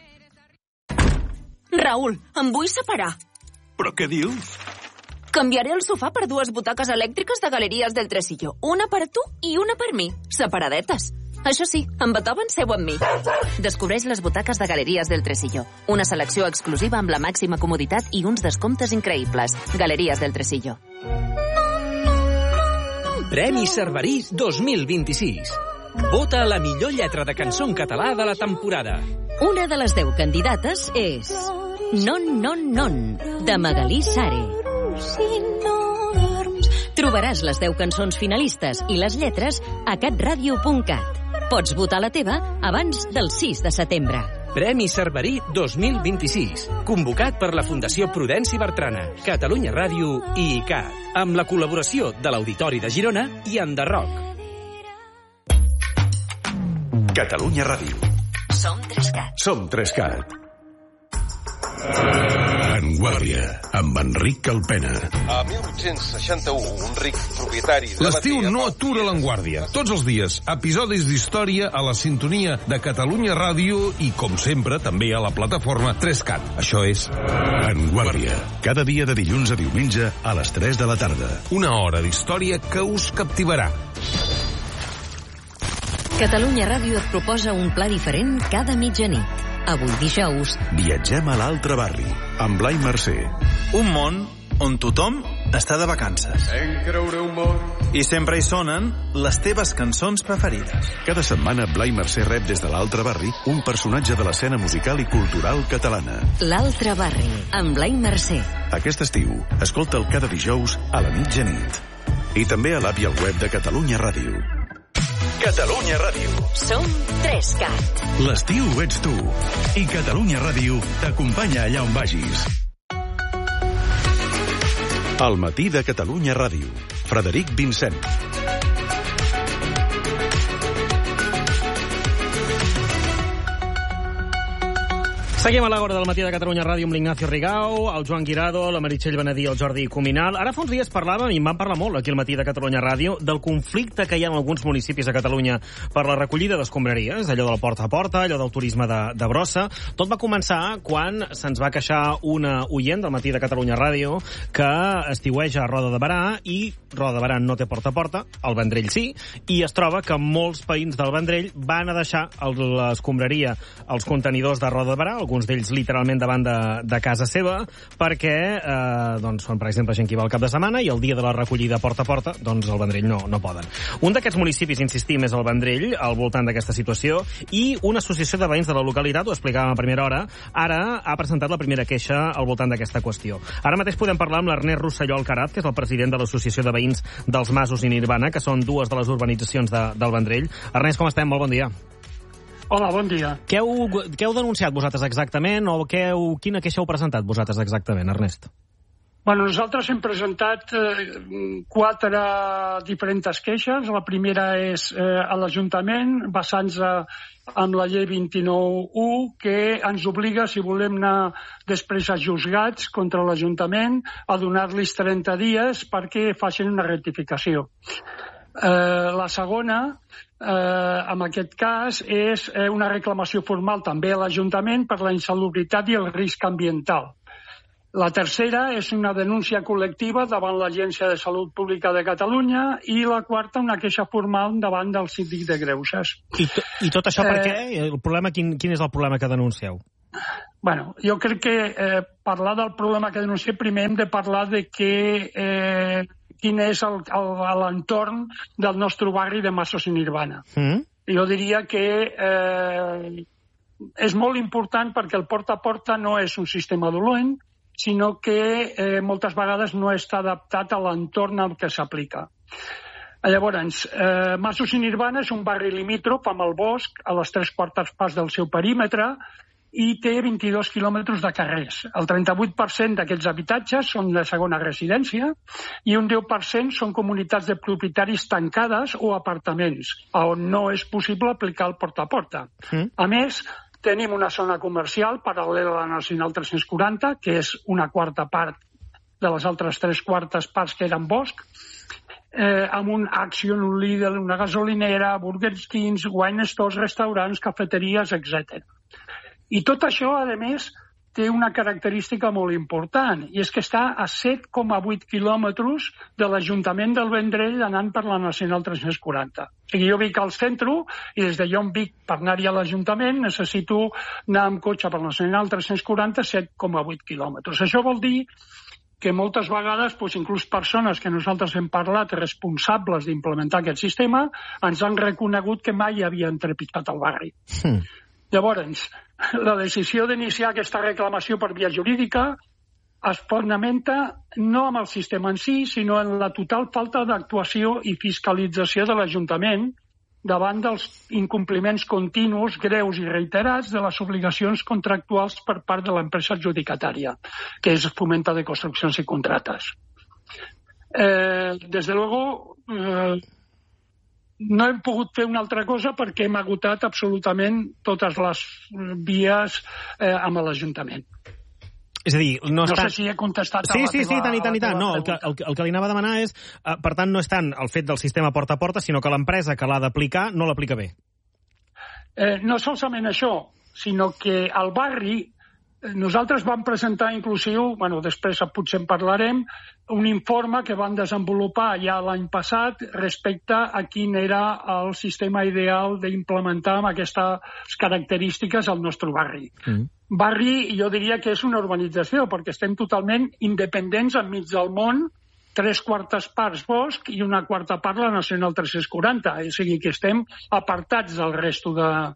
Raül, em vull separar. Però què dius? Canviaré el sofà per 2 butaques elèctriques de Galeries del Tresillo. Una per tu i una per mi. Separadetes. Això sí, en Beethoven seu amb mi. Descobreix les butaques de Galeries del Tresillo. Una selecció exclusiva amb la màxima comoditat i uns descomptes increïbles. Galeries del Tresillo. Premi Cerverí 2026. Vota a la millor lletra de cançó en català de la temporada. Una de les 10 candidates és Non, non, non, de Magalí Sare. Trobaràs les 10 cançons finalistes i les lletres a catradio.cat. Pots votar la teva abans del 6 de setembre. Premi Cerverí 2026. Convocat per la Fundació Prudenci Bertrana, Catalunya Ràdio i ICAT. Amb la col·laboració de l'Auditori de Girona i Enderroc. Catalunya Ràdio. Som 3CAT. Som 3CAT. En Guàrdia, amb Enric Calpena. A 1861, un ric propietari... L'estiu no atura l'Enguàrdia. Tots els dies, episodis d'història a la sintonia de Catalunya Ràdio i, com sempre, també a la plataforma 3CAT. Això és... En Guàrdia. Cada dia de dilluns a diumenge a les 3 de la tarda. Una hora d'història que us captivarà. Catalunya Ràdio et proposa un pla diferent cada mitjanit. Avui dijous... Viatgem a l'altre barri, amb Blai Mercè. Un món on tothom està de vacances. I sempre hi sonen les teves cançons preferides. Cada setmana Blai Mercè rep des de l'altre barri un personatge de l'escena musical i cultural catalana. L'altre barri, amb Blai Mercè. Aquest estiu, escolta'l cada dijous a la mitjanit. I també a l'app i al web de Catalunya Ràdio. Catalunya Ràdio. Som 3CAT. L'estiu ets tu. I Catalunya Ràdio t'acompanya allà on vagis. Al matí de Catalunya Ràdio. Frederic Vincent. Seguim a l'hora del matí de Catalunya Ràdio amb l'Ignacio Rigau, el Joan Guirado, la Meritxell Benedí, el Jordi Cuminal. Ara fa uns dies parlàvem, i en vam parlar molt aquí al matí de Catalunya Ràdio, del conflicte que hi ha en alguns municipis de Catalunya per la recollida d'escombraries, allò del porta a porta, allò del turisme de brossa. Tot va començar quan se'ns va queixar una oient del matí de Catalunya Ràdio que estiueja a Roda de Berà i Roda de Berà no té porta a porta, el Vendrell sí, i es troba que molts veïns del Vendrell van a deixar l'escombraria als contenidors de Roda de Berà, alguns d'ells literalment davant de casa seva, perquè doncs, són, per exemple, gent que va al cap de setmana i el dia de la recollida porta a porta, doncs el Vendrell no poden. Un d'aquests municipis, insistim, és el Vendrell, al voltant d'aquesta situació, i una associació de veïns de la localitat, ho explicàvem a primera hora, ara ha presentat la primera queixa al voltant d'aquesta qüestió. Ara mateix podem parlar amb l'Ernest Rosselló Alcaraz, que és el president de l'Associació de Veïns dels Masos i Nirvana, que són dues de les urbanitzacions del Vendrell. Ernest, com estem? Molt bon dia. Hola, bon dia. Què heu denunciat vosaltres exactament o quina queixa heu presentat vosaltres exactament, Ernest? Bueno, nosaltres hem presentat 4 diferents queixes. La primera és a l'Ajuntament, basant-se amb la llei 29.1, que ens obliga, si volem anar després a juzgats contra l'Ajuntament, a donar-los 30 dies perquè facin una rectificació. La segona, en aquest cas, és una reclamació formal també a l'Ajuntament per la insalubritat i el risc ambiental. La tercera és una denúncia col·lectiva davant l'Agència de Salut Pública de Catalunya i la quarta una queixa formal davant del Síndic de Greuges. I tot això per què? El problema, quin és el problema que denuncieu? Bueno, jo crec que parlar del problema que denunciem primer hem de parlar de quin és l'entorn del nostre barri de Masos i Nirvana. Jo diria que és molt important perquè el porta a porta no és un sistema dolent, sinó que moltes vegades no està adaptat a l'entorn al que s'aplica. Llavors, Masos i Nirvana és un barri limítrof amb el bosc a les 3/4 parts del seu perímetre i té 22 quilòmetres de carrers. El 38% d'aquests habitatges són de segona residència i un 10% són comunitats de propietaris tancades o apartaments, on no és possible aplicar el porta a porta. A més, tenim una zona comercial paral·lela a la Nacional 340, que és una quarta part de les altres 3/4 parts que eren bosc, amb un Action, un Lidl, una gasolinera, Burger Kings, wine stores, restaurants, cafeteries, etc. I tot això, a més, té una característica molt important, i és que està a 7,8 quilòmetres de l'Ajuntament del Vendrell anant per la Nacional 340. O sigui, jo vic al centre i des de jo em vic per anar-hi a l'Ajuntament necessito anar amb cotxe per la Nacional 340 7,8 quilòmetres. Això vol dir que moltes vegades, inclús persones que nosaltres hem parlat responsables d'implementar aquest sistema, ens han reconegut que mai havien trepitjat el barri. Llavors, la decisió d'iniciar aquesta reclamació per via jurídica es fonamenta no amb el sistema en si, sinó en la total falta d'actuació i fiscalització de l'Ajuntament davant dels incompliments continus, greus i reiterats de les obligacions contractuals per part de l'empresa adjudicatària, que és Fomenta de Construccions i Contrates. Desde luego, no hem pogut fer una altra cosa perquè hem agotat absolutament totes les vies amb l'Ajuntament. És a dir, no sé si he contestat a la teva... Sí, tant i tant. No, el que li anava a demanar és, per tant, no és tant el fet del sistema porta a porta, sinó que l'empresa que l'ha d'aplicar no l'aplica bé. No solament això, sinó que al barri nosaltres vam presentar inclusiu, després potser en parlarem, un informe que van desenvolupar ja l'any passat respecte a quin era el sistema ideal d'implementar amb aquestes característiques al nostre barri. Barri, jo diria que és una urbanització, perquè estem totalment independents enmig del món, 3/4 parts bosc i una quarta part la Nacional 340. O sigui que estem apartats del resto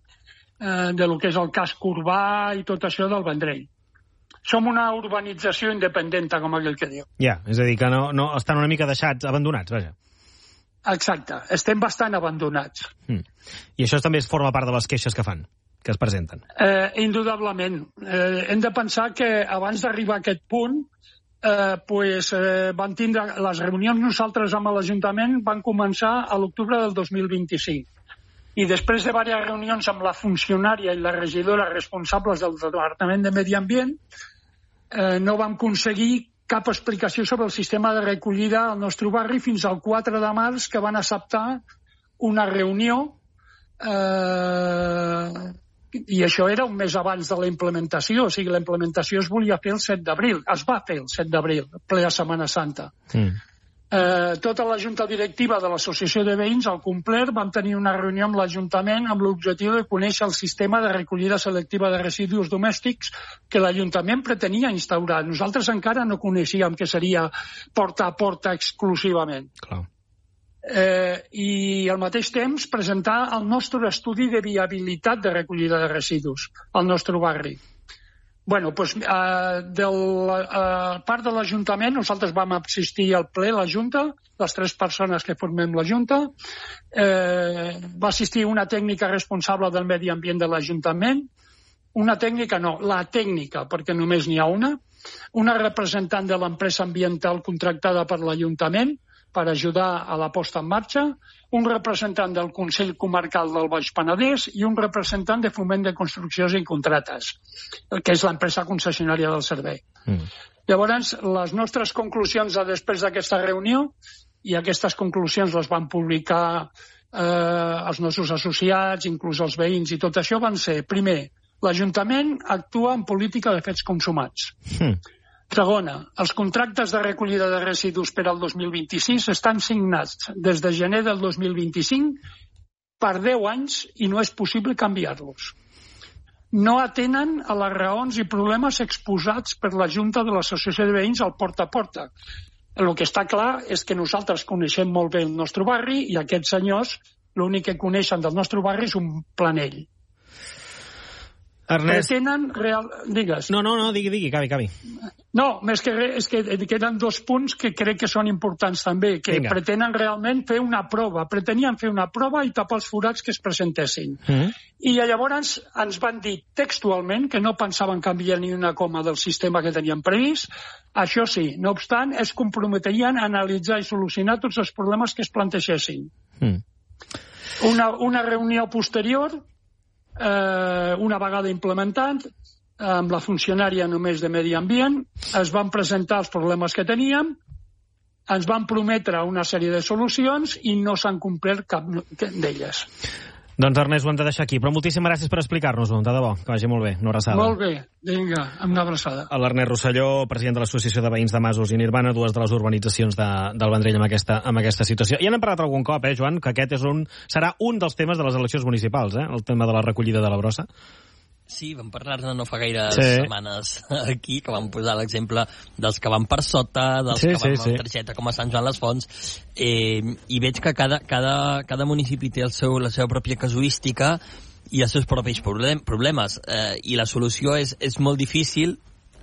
de lo que és el casc urbà i tot això del Vendrell. Som una urbanització independent, com aquell que diu. Ja, és a dir, que no estan una mica deixats, abandonats, vaja. Exacte, estem bastant abandonats. I això també forma part de les queixes que fan, que es presenten. Indudablement. Hem de pensar que abans d'arribar a aquest punt van tindre les reunions nosaltres amb l'Ajuntament van començar a l'octubre del 2025. I després de diverses reunions amb la funcionària i la regidora responsables del Departament de Medi Ambient, no vam aconseguir cap explicació sobre el sistema de recollida al nostre barri fins al 4 de març, que van acceptar una reunió, i això era un mes abans de la implementació. O sigui, la implementació es volia fer el 7 d'abril. Es va fer el 7 d'abril, ple a Setmana Santa. Tota la junta directiva de l'Associació de Veïns, al complet, vam tenir una reunió amb l'Ajuntament amb l'objectiu de conèixer el sistema de recollida selectiva de residus domèstics que l'Ajuntament pretenia instaurar. Nosaltres encara no coneixíem què seria porta a porta exclusivament. Clar. I al mateix temps presentar el nostre estudi de viabilitat de recollida de residus al nostre barri. Bueno, doncs, de la part de l'Ajuntament, nosaltres vam assistir al ple, la Junta, les 3 persones que formem la Junta. Va assistir una tècnica responsable del medi ambient de l'Ajuntament. Una tècnica no, la tècnica, perquè només n'hi ha una representant de l'empresa ambiental contractada per l'Ajuntament per ajudar a la posta en marxa, un representant del Consell Comarcal del Baix Penedès i un representant de Foment de Construccions i Contrates, que és l'empresa concessionària del servei. Llavors, les nostres conclusions després d'aquesta reunió, i aquestes conclusions les van publicar els nostres associats, inclús els veïns i tot això, van ser, primer, l'Ajuntament actua en política de fets consumats. Segona, els contractes de recollida de residus per al 2026 estan signats des de gener del 2025 per 10 anys i no és possible canviar-los. No atenen a les raons i problemes exposats per la Junta de l'Associació de Veïns al porta a porta. El que està clar és que nosaltres coneixem molt bé el nostre barri i aquests senyors l'únic que coneixen del nostre barri és un planell. Ernest... Pretenen digues. No, digui, acabi. No, més que res, és que queden 2 punts que crec que són importants també, que pretenen realment fer una prova, pretenien fer una prova i tapar els forats que es presentessin. I llavors ens van dir textualment que no pensaven canviar ni una coma del sistema que tenien previst. Això sí, no obstant, es comprometerien a analitzar i solucionar tots els problemes que es plantegessin. Una reunió posterior, una vegada implementant, amb la funcionària només de Medi Ambient, es van presentar els problemes que teníem, ens van prometre una sèrie de solucions i no s'han complert cap d'elles. Doncs Ernest, ho hem de deixar aquí, però moltíssimes gràcies per explicar-nos-ho, de debò, que vagi molt bé, una abraçada. Molt bé, vinga, una abraçada. L'Ernest Rosselló, president de l'Associació de Veïns de Masos i Nirvana, 2 de les urbanitzacions del Vendrell amb aquesta situació. Ja n'hem parlat algun cop, Joan, que aquest serà un dels temes de les eleccions municipals, el tema de la recollida de la brossa. Sí, vam parlar-ne no fa gaires setmanes aquí, que vam posar l'exemple dels que van per sota, dels que van amb targeta com a Sant Joan les Fonts, i veig que cada municipi té la seva pròpia casuística i els seus propis problemes, i la solució és molt difícil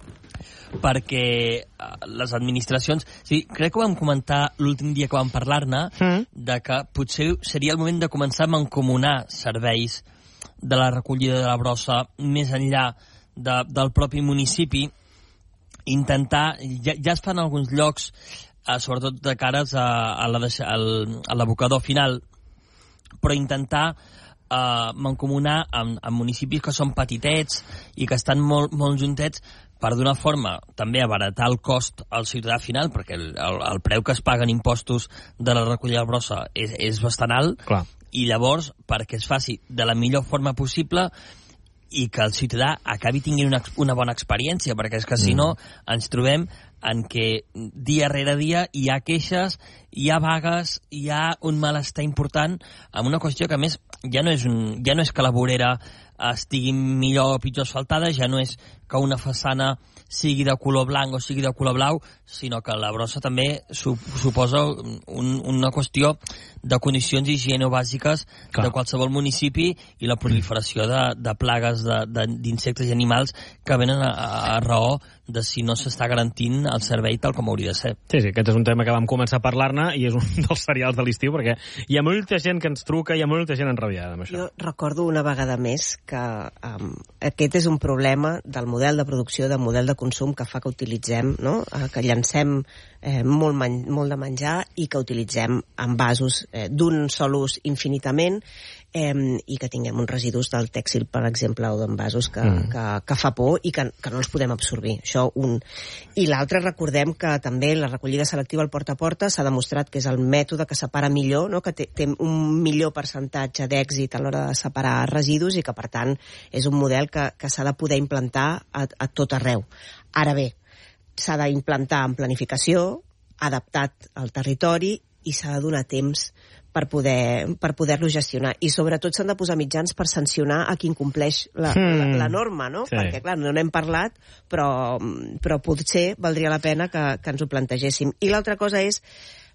perquè les administracions... Sí, crec que ho vam comentar l'últim dia que vam parlar-ne, de que potser seria el moment de començar a mancomunar serveis de la recollida de la brossa més enllà del propi municipi, intentar, ja es fan en alguns llocs, sobretot de cares a l'abocador final, però intentar mancomunar amb municipis que són petitets i que estan molt juntets, per d'una forma també abaratar el cost al ciutadà final, perquè el preu que es paguen impostos de la recollida de la brossa és bastant alt. Clar. I llavors, perquè es faci de la millor forma possible i que el ciutadà acabi tinguent una bona experiència, perquè és que si no ens trobem en què dia rere dia hi ha queixes, hi ha vagues, hi ha un malestar important amb una qüestió que a més ja no és que la vorera estigui millor o pitjor asfaltada, ja no és que una façana sigui de color blanc o sigui de color blau, sinó que la brossa també suposa una qüestió de condicions higiene bàsiques de qualsevol municipi i la proliferació de plagues d'insectes i animals que venen a raó de si no s'està garantint el servei tal com hauria de ser. Sí, aquest és un tema que vam començar a parlar-ne i és un dels serials de l'estiu, perquè hi ha molta gent que ens truca, hi ha molta gent enrabiada amb això. Jo recordo una vegada més que aquest és un problema del model de producció, del model de consum que fa que utilitzem, no? Que llancem molt de menjar i que utilitzem envasos d'un sol ús infinitament i que tinguem uns residus del tèxtil, per exemple, o d'envasos que fa por i que no els podem absorbir. Això un. I l'altre, recordem que també la recollida selectiva al porta a porta s'ha demostrat que és el mètode que separa millor, no? Que té un millor percentatge d'èxit a l'hora de separar residus i que, per tant, és un model que s'ha de poder implantar a tot arreu. Ara bé, s'ha d'implantar en planificació adaptat al territori i s'ha de donar temps per poder-lo gestionar. I sobretot s'han de posar mitjans per sancionar a qui incompleix la norma, no? Sí. Perquè, clar, no n'hem parlat, però potser valdria la pena que ens ho plantegéssim. I l'altra cosa és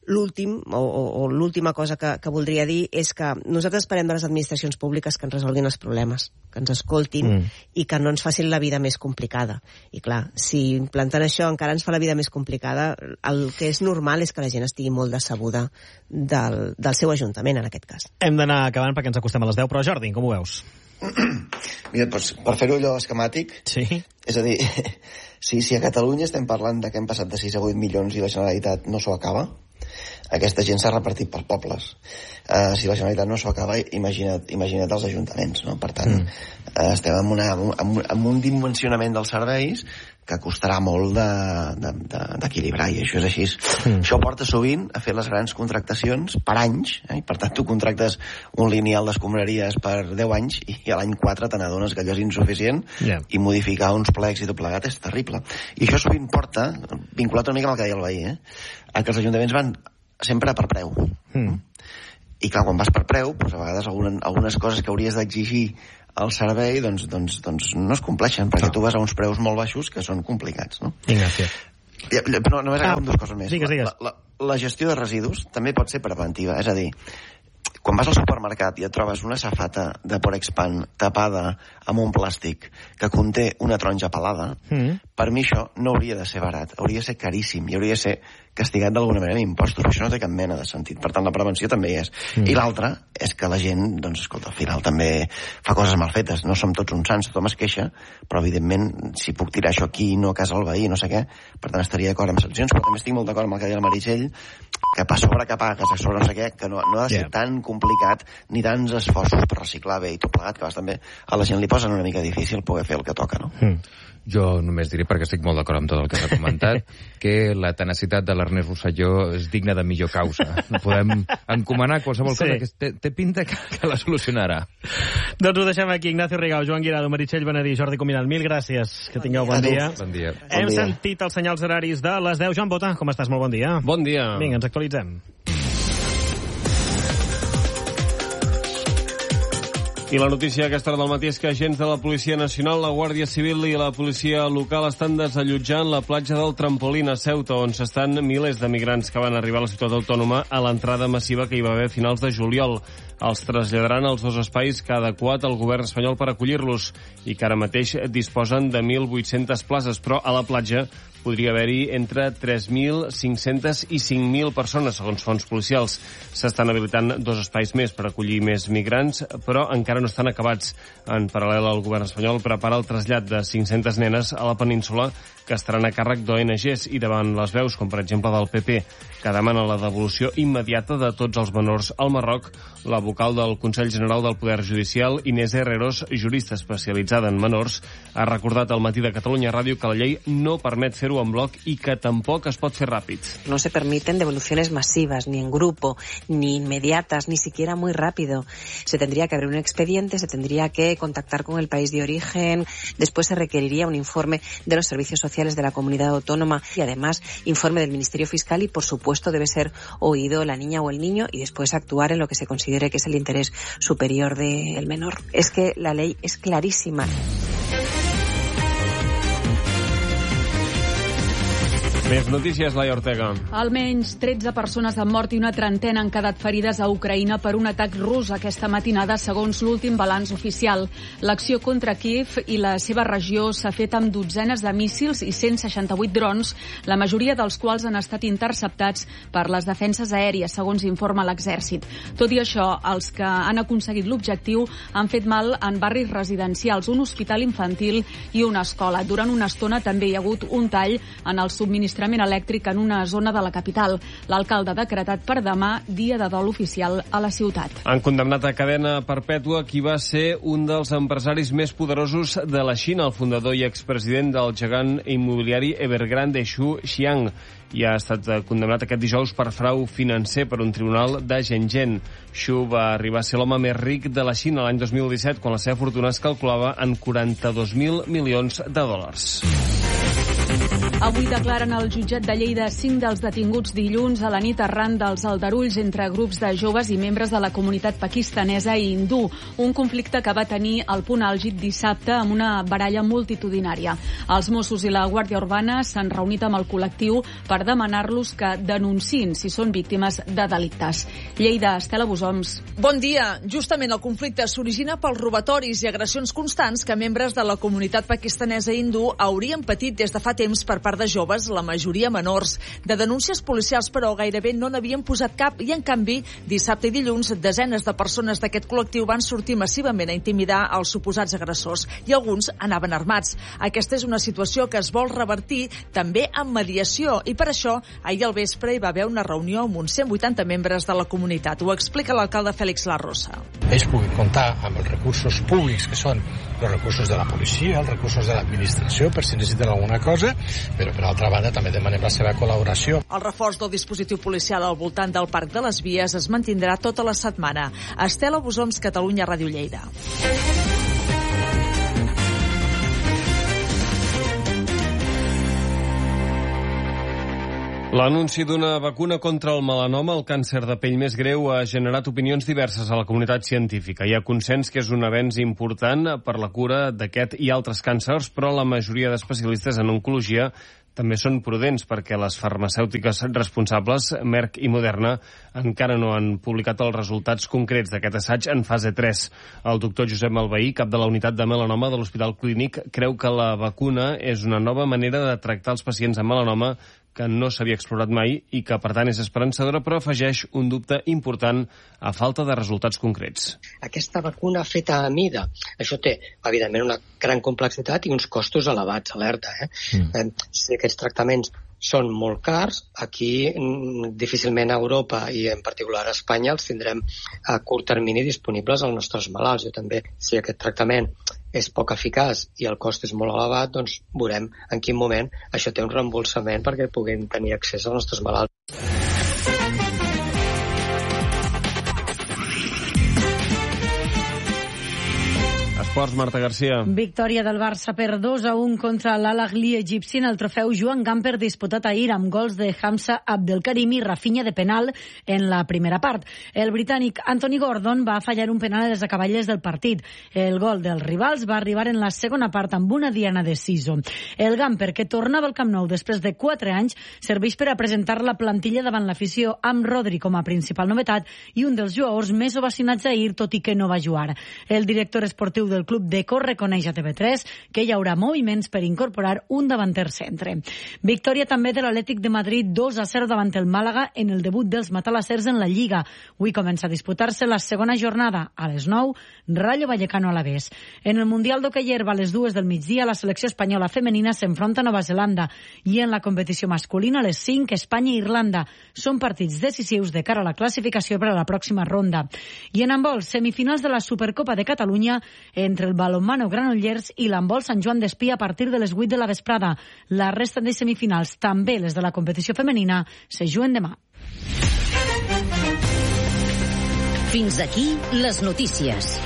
l'última cosa que voldria dir és que nosaltres esperem de les administracions públiques que ens resolguin els problemes, que ens escoltin i que no ens facin la vida més complicada. I clar, si implantant això encara ens fa la vida més complicada, el que és normal és que la gent estigui molt decebuda del seu ajuntament, en aquest cas. Hem d'anar acabant perquè ens acostem a les 10, però Jordi, com ho veus? Mira, doncs, per fer-ho allò esquemàtic, és a dir, si a Catalunya estem parlant que hem passat de 6 a 8 milions i la Generalitat no s'ho acaba, aquesta gent s'ha repartit pels pobles. Si la Generalitat no s'ho acaba, imagina't els ajuntaments, no? Per tant, estem en un dimensionament dels serveis que costarà molt d'equilibrar, i això és així. Això porta sovint a fer les grans contractacions per anys, i per tant tu contractes un lineal d'escombraries per 10 anys i a l'any 4 te n'adones que allò és insuficient i modificar uns plecs i tot plegat és terrible. I això sovint porta, vinculat una mica amb el que deia el veí, a que els ajuntaments van sempre per preu. I clar, quan vas per preu, doncs a vegades algunes coses que hauries d'exigir al servei doncs no es compleixen, perquè tu vas a uns preus molt baixos que són complicats, no? Ignacio. Però només acabo amb dues coses més. Digues. La gestió de residus també pot ser preventiva, és a dir, quan vas al supermercat i et trobes una safata de Porexpan tapada amb un plàstic que conté una taronja pelada, per mi això no hauria de ser barat, hauria de ser caríssim i hauria de ser castigat d'alguna manera amb impostos. Això no té cap mena de sentit. Per tant, la prevenció també hi és. I l'altra és que la gent, doncs, escolta, al final també fa coses mal fetes. No som tots uns sants, tothom es queixa, però, evidentment, si puc tirar això aquí i no a casa al veí, no sé què, per tant, estaria d'acord amb sancions, però també estic molt d'acord amb el que deia el Meritxell, que per sobre que pagues, a sobre no sé què, que no ha de ser tan complicat ni tants esforços per reciclar bé i tot plegat, que a vegades també a la gent li posen una mica difícil poder fer el que toca, no? Jo només diré, perquè estic molt d'acord amb tot el que s'ha comentat, que la tenacitat de l'Ernest Rosselló és digna de millor causa. No podem encomanar qualsevol cosa que té pinta que la solucionarà. Doncs ho deixem aquí. Ignacio Rigau, Joan Guirado, Meritxell Benedí, Jordi Cuminal. Mil gràcies. Que tingueu bon dia. Bon dia. Hem sentit els senyals horaris de les 10. Joan Bota, com estàs? Molt bon dia. Bon dia. Vinga, ens actualitzem. I la notícia a aquesta hora del matí és que agents de la Policia Nacional, la Guàrdia Civil i la policia local estan desallotjant la platja del Trampolín a Ceuta, on s'estan milers de migrants que van arribar a la ciutat autònoma a l'entrada massiva que hi va haver a finals de juliol. Els traslladaran als dos espais que ha adequat el govern espanyol per acollir-los i que ara mateix disposen de 1.800 places, però a la platja podria haver-hi entre 3.500 i 5.000 persones, segons fonts policials. S'estan habilitant dos espais més per acollir més migrants, però encara no estan acabats. En paral·lel, el govern espanyol prepara el trasllat de 500 nenes a la península que estaran a càrrec d'ONGs i davant les veus, com per exemple del PP, que demana la devolució immediata de tots els menors al Marroc. La vocal del Consell General del Poder Judicial, Inés Herreros, jurista especialitzada en menors, ha recordat al matí de Catalunya Ràdio que la llei no permet fer-ho en bloc i que tampoc es pot fer ràpid. No se permiten devoluciones masivas, ni en grupo, ni inmediatas, ni siquiera muy rápido. Se tendría que abrir un expediente, se tendría que contactar con el país de origen, después se requeriría un informe de los servicios sociales de la comunidad autónoma y además informe del Ministerio Fiscal y por supuesto debe ser oído la niña o el niño y después actuar en lo que se considere que es el interés superior del menor. Es que la ley es clarísima. Més notícies, Laia Ortega. Almenys 13 persones han mort i una trentena han quedat ferides a Ucraïna per un atac rus aquesta matinada, segons l'últim balanç oficial. L'acció contra Kiev i la seva regió s'ha fet amb dotzenes de míssils i 168 drons, la majoria dels quals han estat interceptats per les defenses aèries, segons informa l'exèrcit. Tot i això, els que han aconseguit l'objectiu han fet mal en barris residencials, un hospital infantil i una escola. Durant una estona també hi ha hagut un tall en el subministrament elèctric en una zona de la capital. L'alcalde ha decretat per demà dia de dol oficial a la ciutat. Han condemnat a cadena perpètua qui va ser un dels empresaris més poderosos de la Xina, el fundador i expresident del gegant immobiliari Evergrande, Xu Xiang, i ha estat condemnat aquest dijous per frau financer per un tribunal de Shenzhen. Xu va arribar a ser l'home més ric de la Xina l'any 2017, quan la seva fortuna es calculava en 42.000 milions de dòlars. Avui declaren al jutjat de Lleida 5 dels detinguts dilluns a la nit arran dels aldarulls entre grups de joves i membres de la comunitat pakistanesa i hindú. Un conflicte que va tenir el punt àlgid dissabte amb una baralla multitudinària. Els Mossos i la Guàrdia Urbana s'han reunit amb el col·lectiu per demanar-los que denunciïn si són víctimes de delictes. Lleida, Estela Busoms. Bon dia. Justament el conflicte s'origina pels robatoris i agressions constants que membres de la comunitat pakistanesa i hindú haurien patit des de fa temps per part de joves, la majoria menors. De denúncies policials, però, gairebé no n'havien posat cap i, en canvi, dissabte i dilluns, desenes de persones d'aquest col·lectiu van sortir massivament a intimidar els suposats agressors i alguns anaven armats. Aquesta és una situació que es vol revertir també amb mediació i per això ahir al vespre hi va haver una reunió amb uns 180 membres de la comunitat. Ho explica l'alcalde Félix Larrosa. Ells puguin comptar amb els recursos públics, que són els recursos de la policia, els recursos de l'administració, per si necessiten alguna cosa, però per altra banda també demanem la seva col·laboració. El reforç del dispositiu policial al voltant del Parc de les Vies es mantindrà tota la setmana. Estela Busoms, Catalunya Ràdio Lleida. L'anunci d'una vacuna contra el melanoma, el càncer de pell més greu, ha generat opinions diverses a la comunitat científica. Hi ha consens que és un avenç important per la cura d'aquest i altres càncers, però la majoria d'especialistes en oncologia també són prudents perquè les farmacèutiques responsables, Merck i Moderna, encara no han publicat els resultats concrets d'aquest assaig en fase 3. El doctor Josep Malveí, cap de la unitat de melanoma de l'Hospital Clínic, creu que la vacuna és una nova manera de tractar els pacients amb melanoma que no s'havia explorat mai i que, per tant, és esperançadora, però afegeix un dubte important a falta de resultats concrets. Aquesta vacuna feta a mida, això té, evidentment, una gran complexitat i uns costos elevats, alerta. Si aquests tractaments són molt cars, aquí difícilment a Europa i en particular a Espanya els tindrem a curt termini disponibles als nostres malalts. Jo també, si aquest tractament és poc eficaç i el cost és molt elevat, doncs veurem en quin moment això té un reembolsament perquè puguin tenir accés als nostres malalts. Esports, Marta Garcia. Victòria del Barça per 2-1 contra l'Al-Ahly egipci en el trofeu Joan Gamper disputat ahir amb gols de Hamza Abdelkarim i Rafinha de penal en la primera part. El britànic Anthony Gordon va fallar un penal a les acaballes del partit. El gol dels rivals va arribar en la segona part amb una diana de Siso. El Gamper, que tornava al Camp Nou després de 4 anys, serveix per a presentar la plantilla davant l'afició amb Rodri com a principal novetat i un dels jugadors més ovacionats ahir, tot i que no va jugar. El director esportiu del Club Deco reconeix a TV3 que hi haurà moviments per incorporar un davanter centre. Victòria també de l'Atlètic de Madrid 2-0 davant el Màlaga en el debut dels matalassers en la Lliga. Avui comença a disputar-se la segona jornada. A les 9, Rayo Vallecano Alavés. En el Mundial d'Hoquei Herba a les 2 del migdia, la selecció espanyola femenina s'enfronta a Nova Zelanda i en la competició masculina a les 5, Espanya i Irlanda. Són partits decisius de cara a la classificació per a la pròxima ronda. I en handbol, semifinals de la Supercopa de Catalunya entre el balonmano Granollers i l'handbol Sant Joan d'Espí a partir de les 8 de la vesprada. La resta de semifinals, també les de la competició femenina, se juguen demà. Fins aquí les notícies.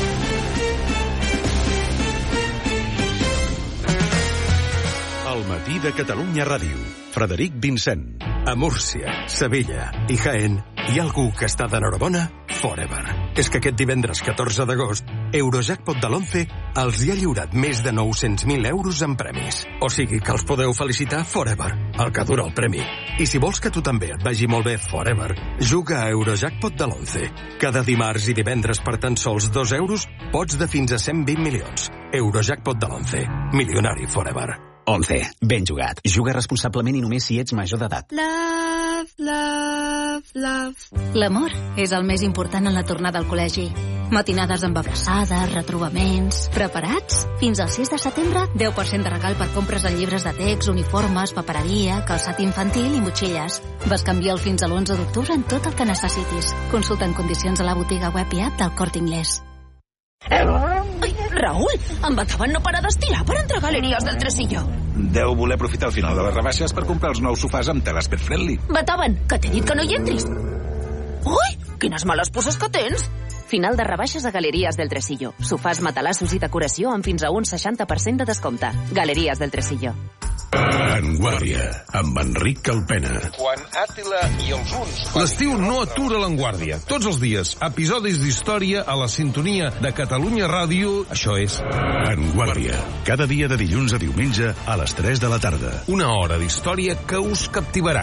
El matí de Catalunya Ràdio. Frederic Vincent. A Múrcia, Sevilla i Jaén hi ha algú que està d'enhorabona forever. És que aquest divendres 14 d'agost, Eurojackpot de l'11 els hi ha lliurat més de 900.000 euros en premis. O sigui que els podeu felicitar forever, el que dura el premi. I si vols que tu també et vagi molt bé forever, juga a Eurojackpot de l'11. Cada dimarts i divendres per tan sols 2 euros pots de fins a 120 milions. Eurojackpot de l'11. Milionari forever. 11. Ben jugat. Juga responsablement i només si ets major d'edat. Love, love, love. L'amor és el més important en la tornada al col·legi. Matinades amb abraçades, retrobaments... Preparats? Fins al 6 de setembre, 10% de regal per compres de llibres de text, uniformes, papereria, calçat infantil i motxilles. Bescanvia'l fins a l'11 d'octubre en tot el que necessitis. Consulta en condicions a la botiga web i app del Corte Inglés. Ai, Raül, en Beethoven no para d'estirar per entre Galeries del Tresillo. Deu voler aprofitar el final de les rebaixes per comprar els nous sofàs amb teles pet friendly. Beethoven, que t'he dit que no hi entris. Ui, quines males puces que tens. Final de rebaixes a Galeries del Tresillo. Sofàs, matalassos i decoració amb fins a un 60% de descompte. Galeries del Tresillo. En Guàrdia, amb Enric Calpena. Quan Àtila i els uns... L'estiu no atura l'Enguàrdia. Tots els dies, episodis d'història a la sintonia de Catalunya Ràdio. Això és... En Guàrdia, cada dia de dilluns a diumenge a les 3 de la tarda. Una hora d'història que us captivarà.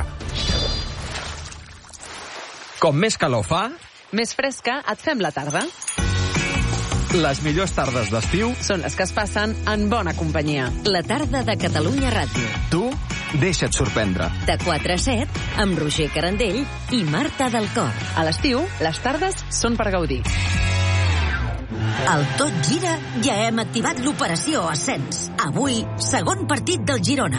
Com més calor fa, més fresca et fem la tarda. les millors tardes d'estiu són les que es passen en bona companyia. La tarda de Catalunya Ràdio. Tu deixa't sorprendre. De 4 a 7, amb Roger Carandell i Marta del Cor. A l'estiu, les tardes són per gaudir. Al Tot Gira ja hem activat l'operació Ascens. Avui, segon partit del Girona.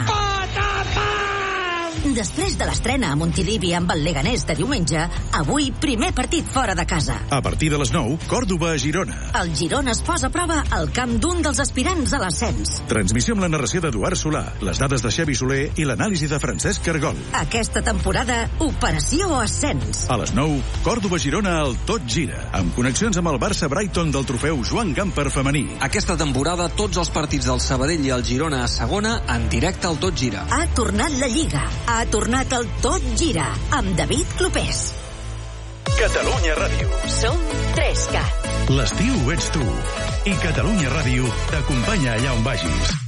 Després de l'estrena a Montilivi amb el Leganés de diumenge, avui primer partit fora de casa. A partir de les 9, Còrdova a Girona. El Girona es posa a prova al camp d'un dels aspirants a l'ascens. Transmissió amb la narració d'Eduard Solà, les dades de Xavi Soler i l'anàlisi de Francesc Cargol. Aquesta temporada, Operació Ascens. A les 9, Còrdova-Girona al Tot Gira, amb connexions amb el Barça-Brighton del trofeu Joan Gamper femení. Aquesta temporada, tots els partits del Sabadell i el Girona a segona en directe al Tot Gira. Ha tornat la Lliga. Ha tornat el Tot Gira, amb David Clopés. Catalunya Ràdio. Som 3Cat. L'estiu ets tu. I Catalunya Ràdio t'acompanya allà on vagis.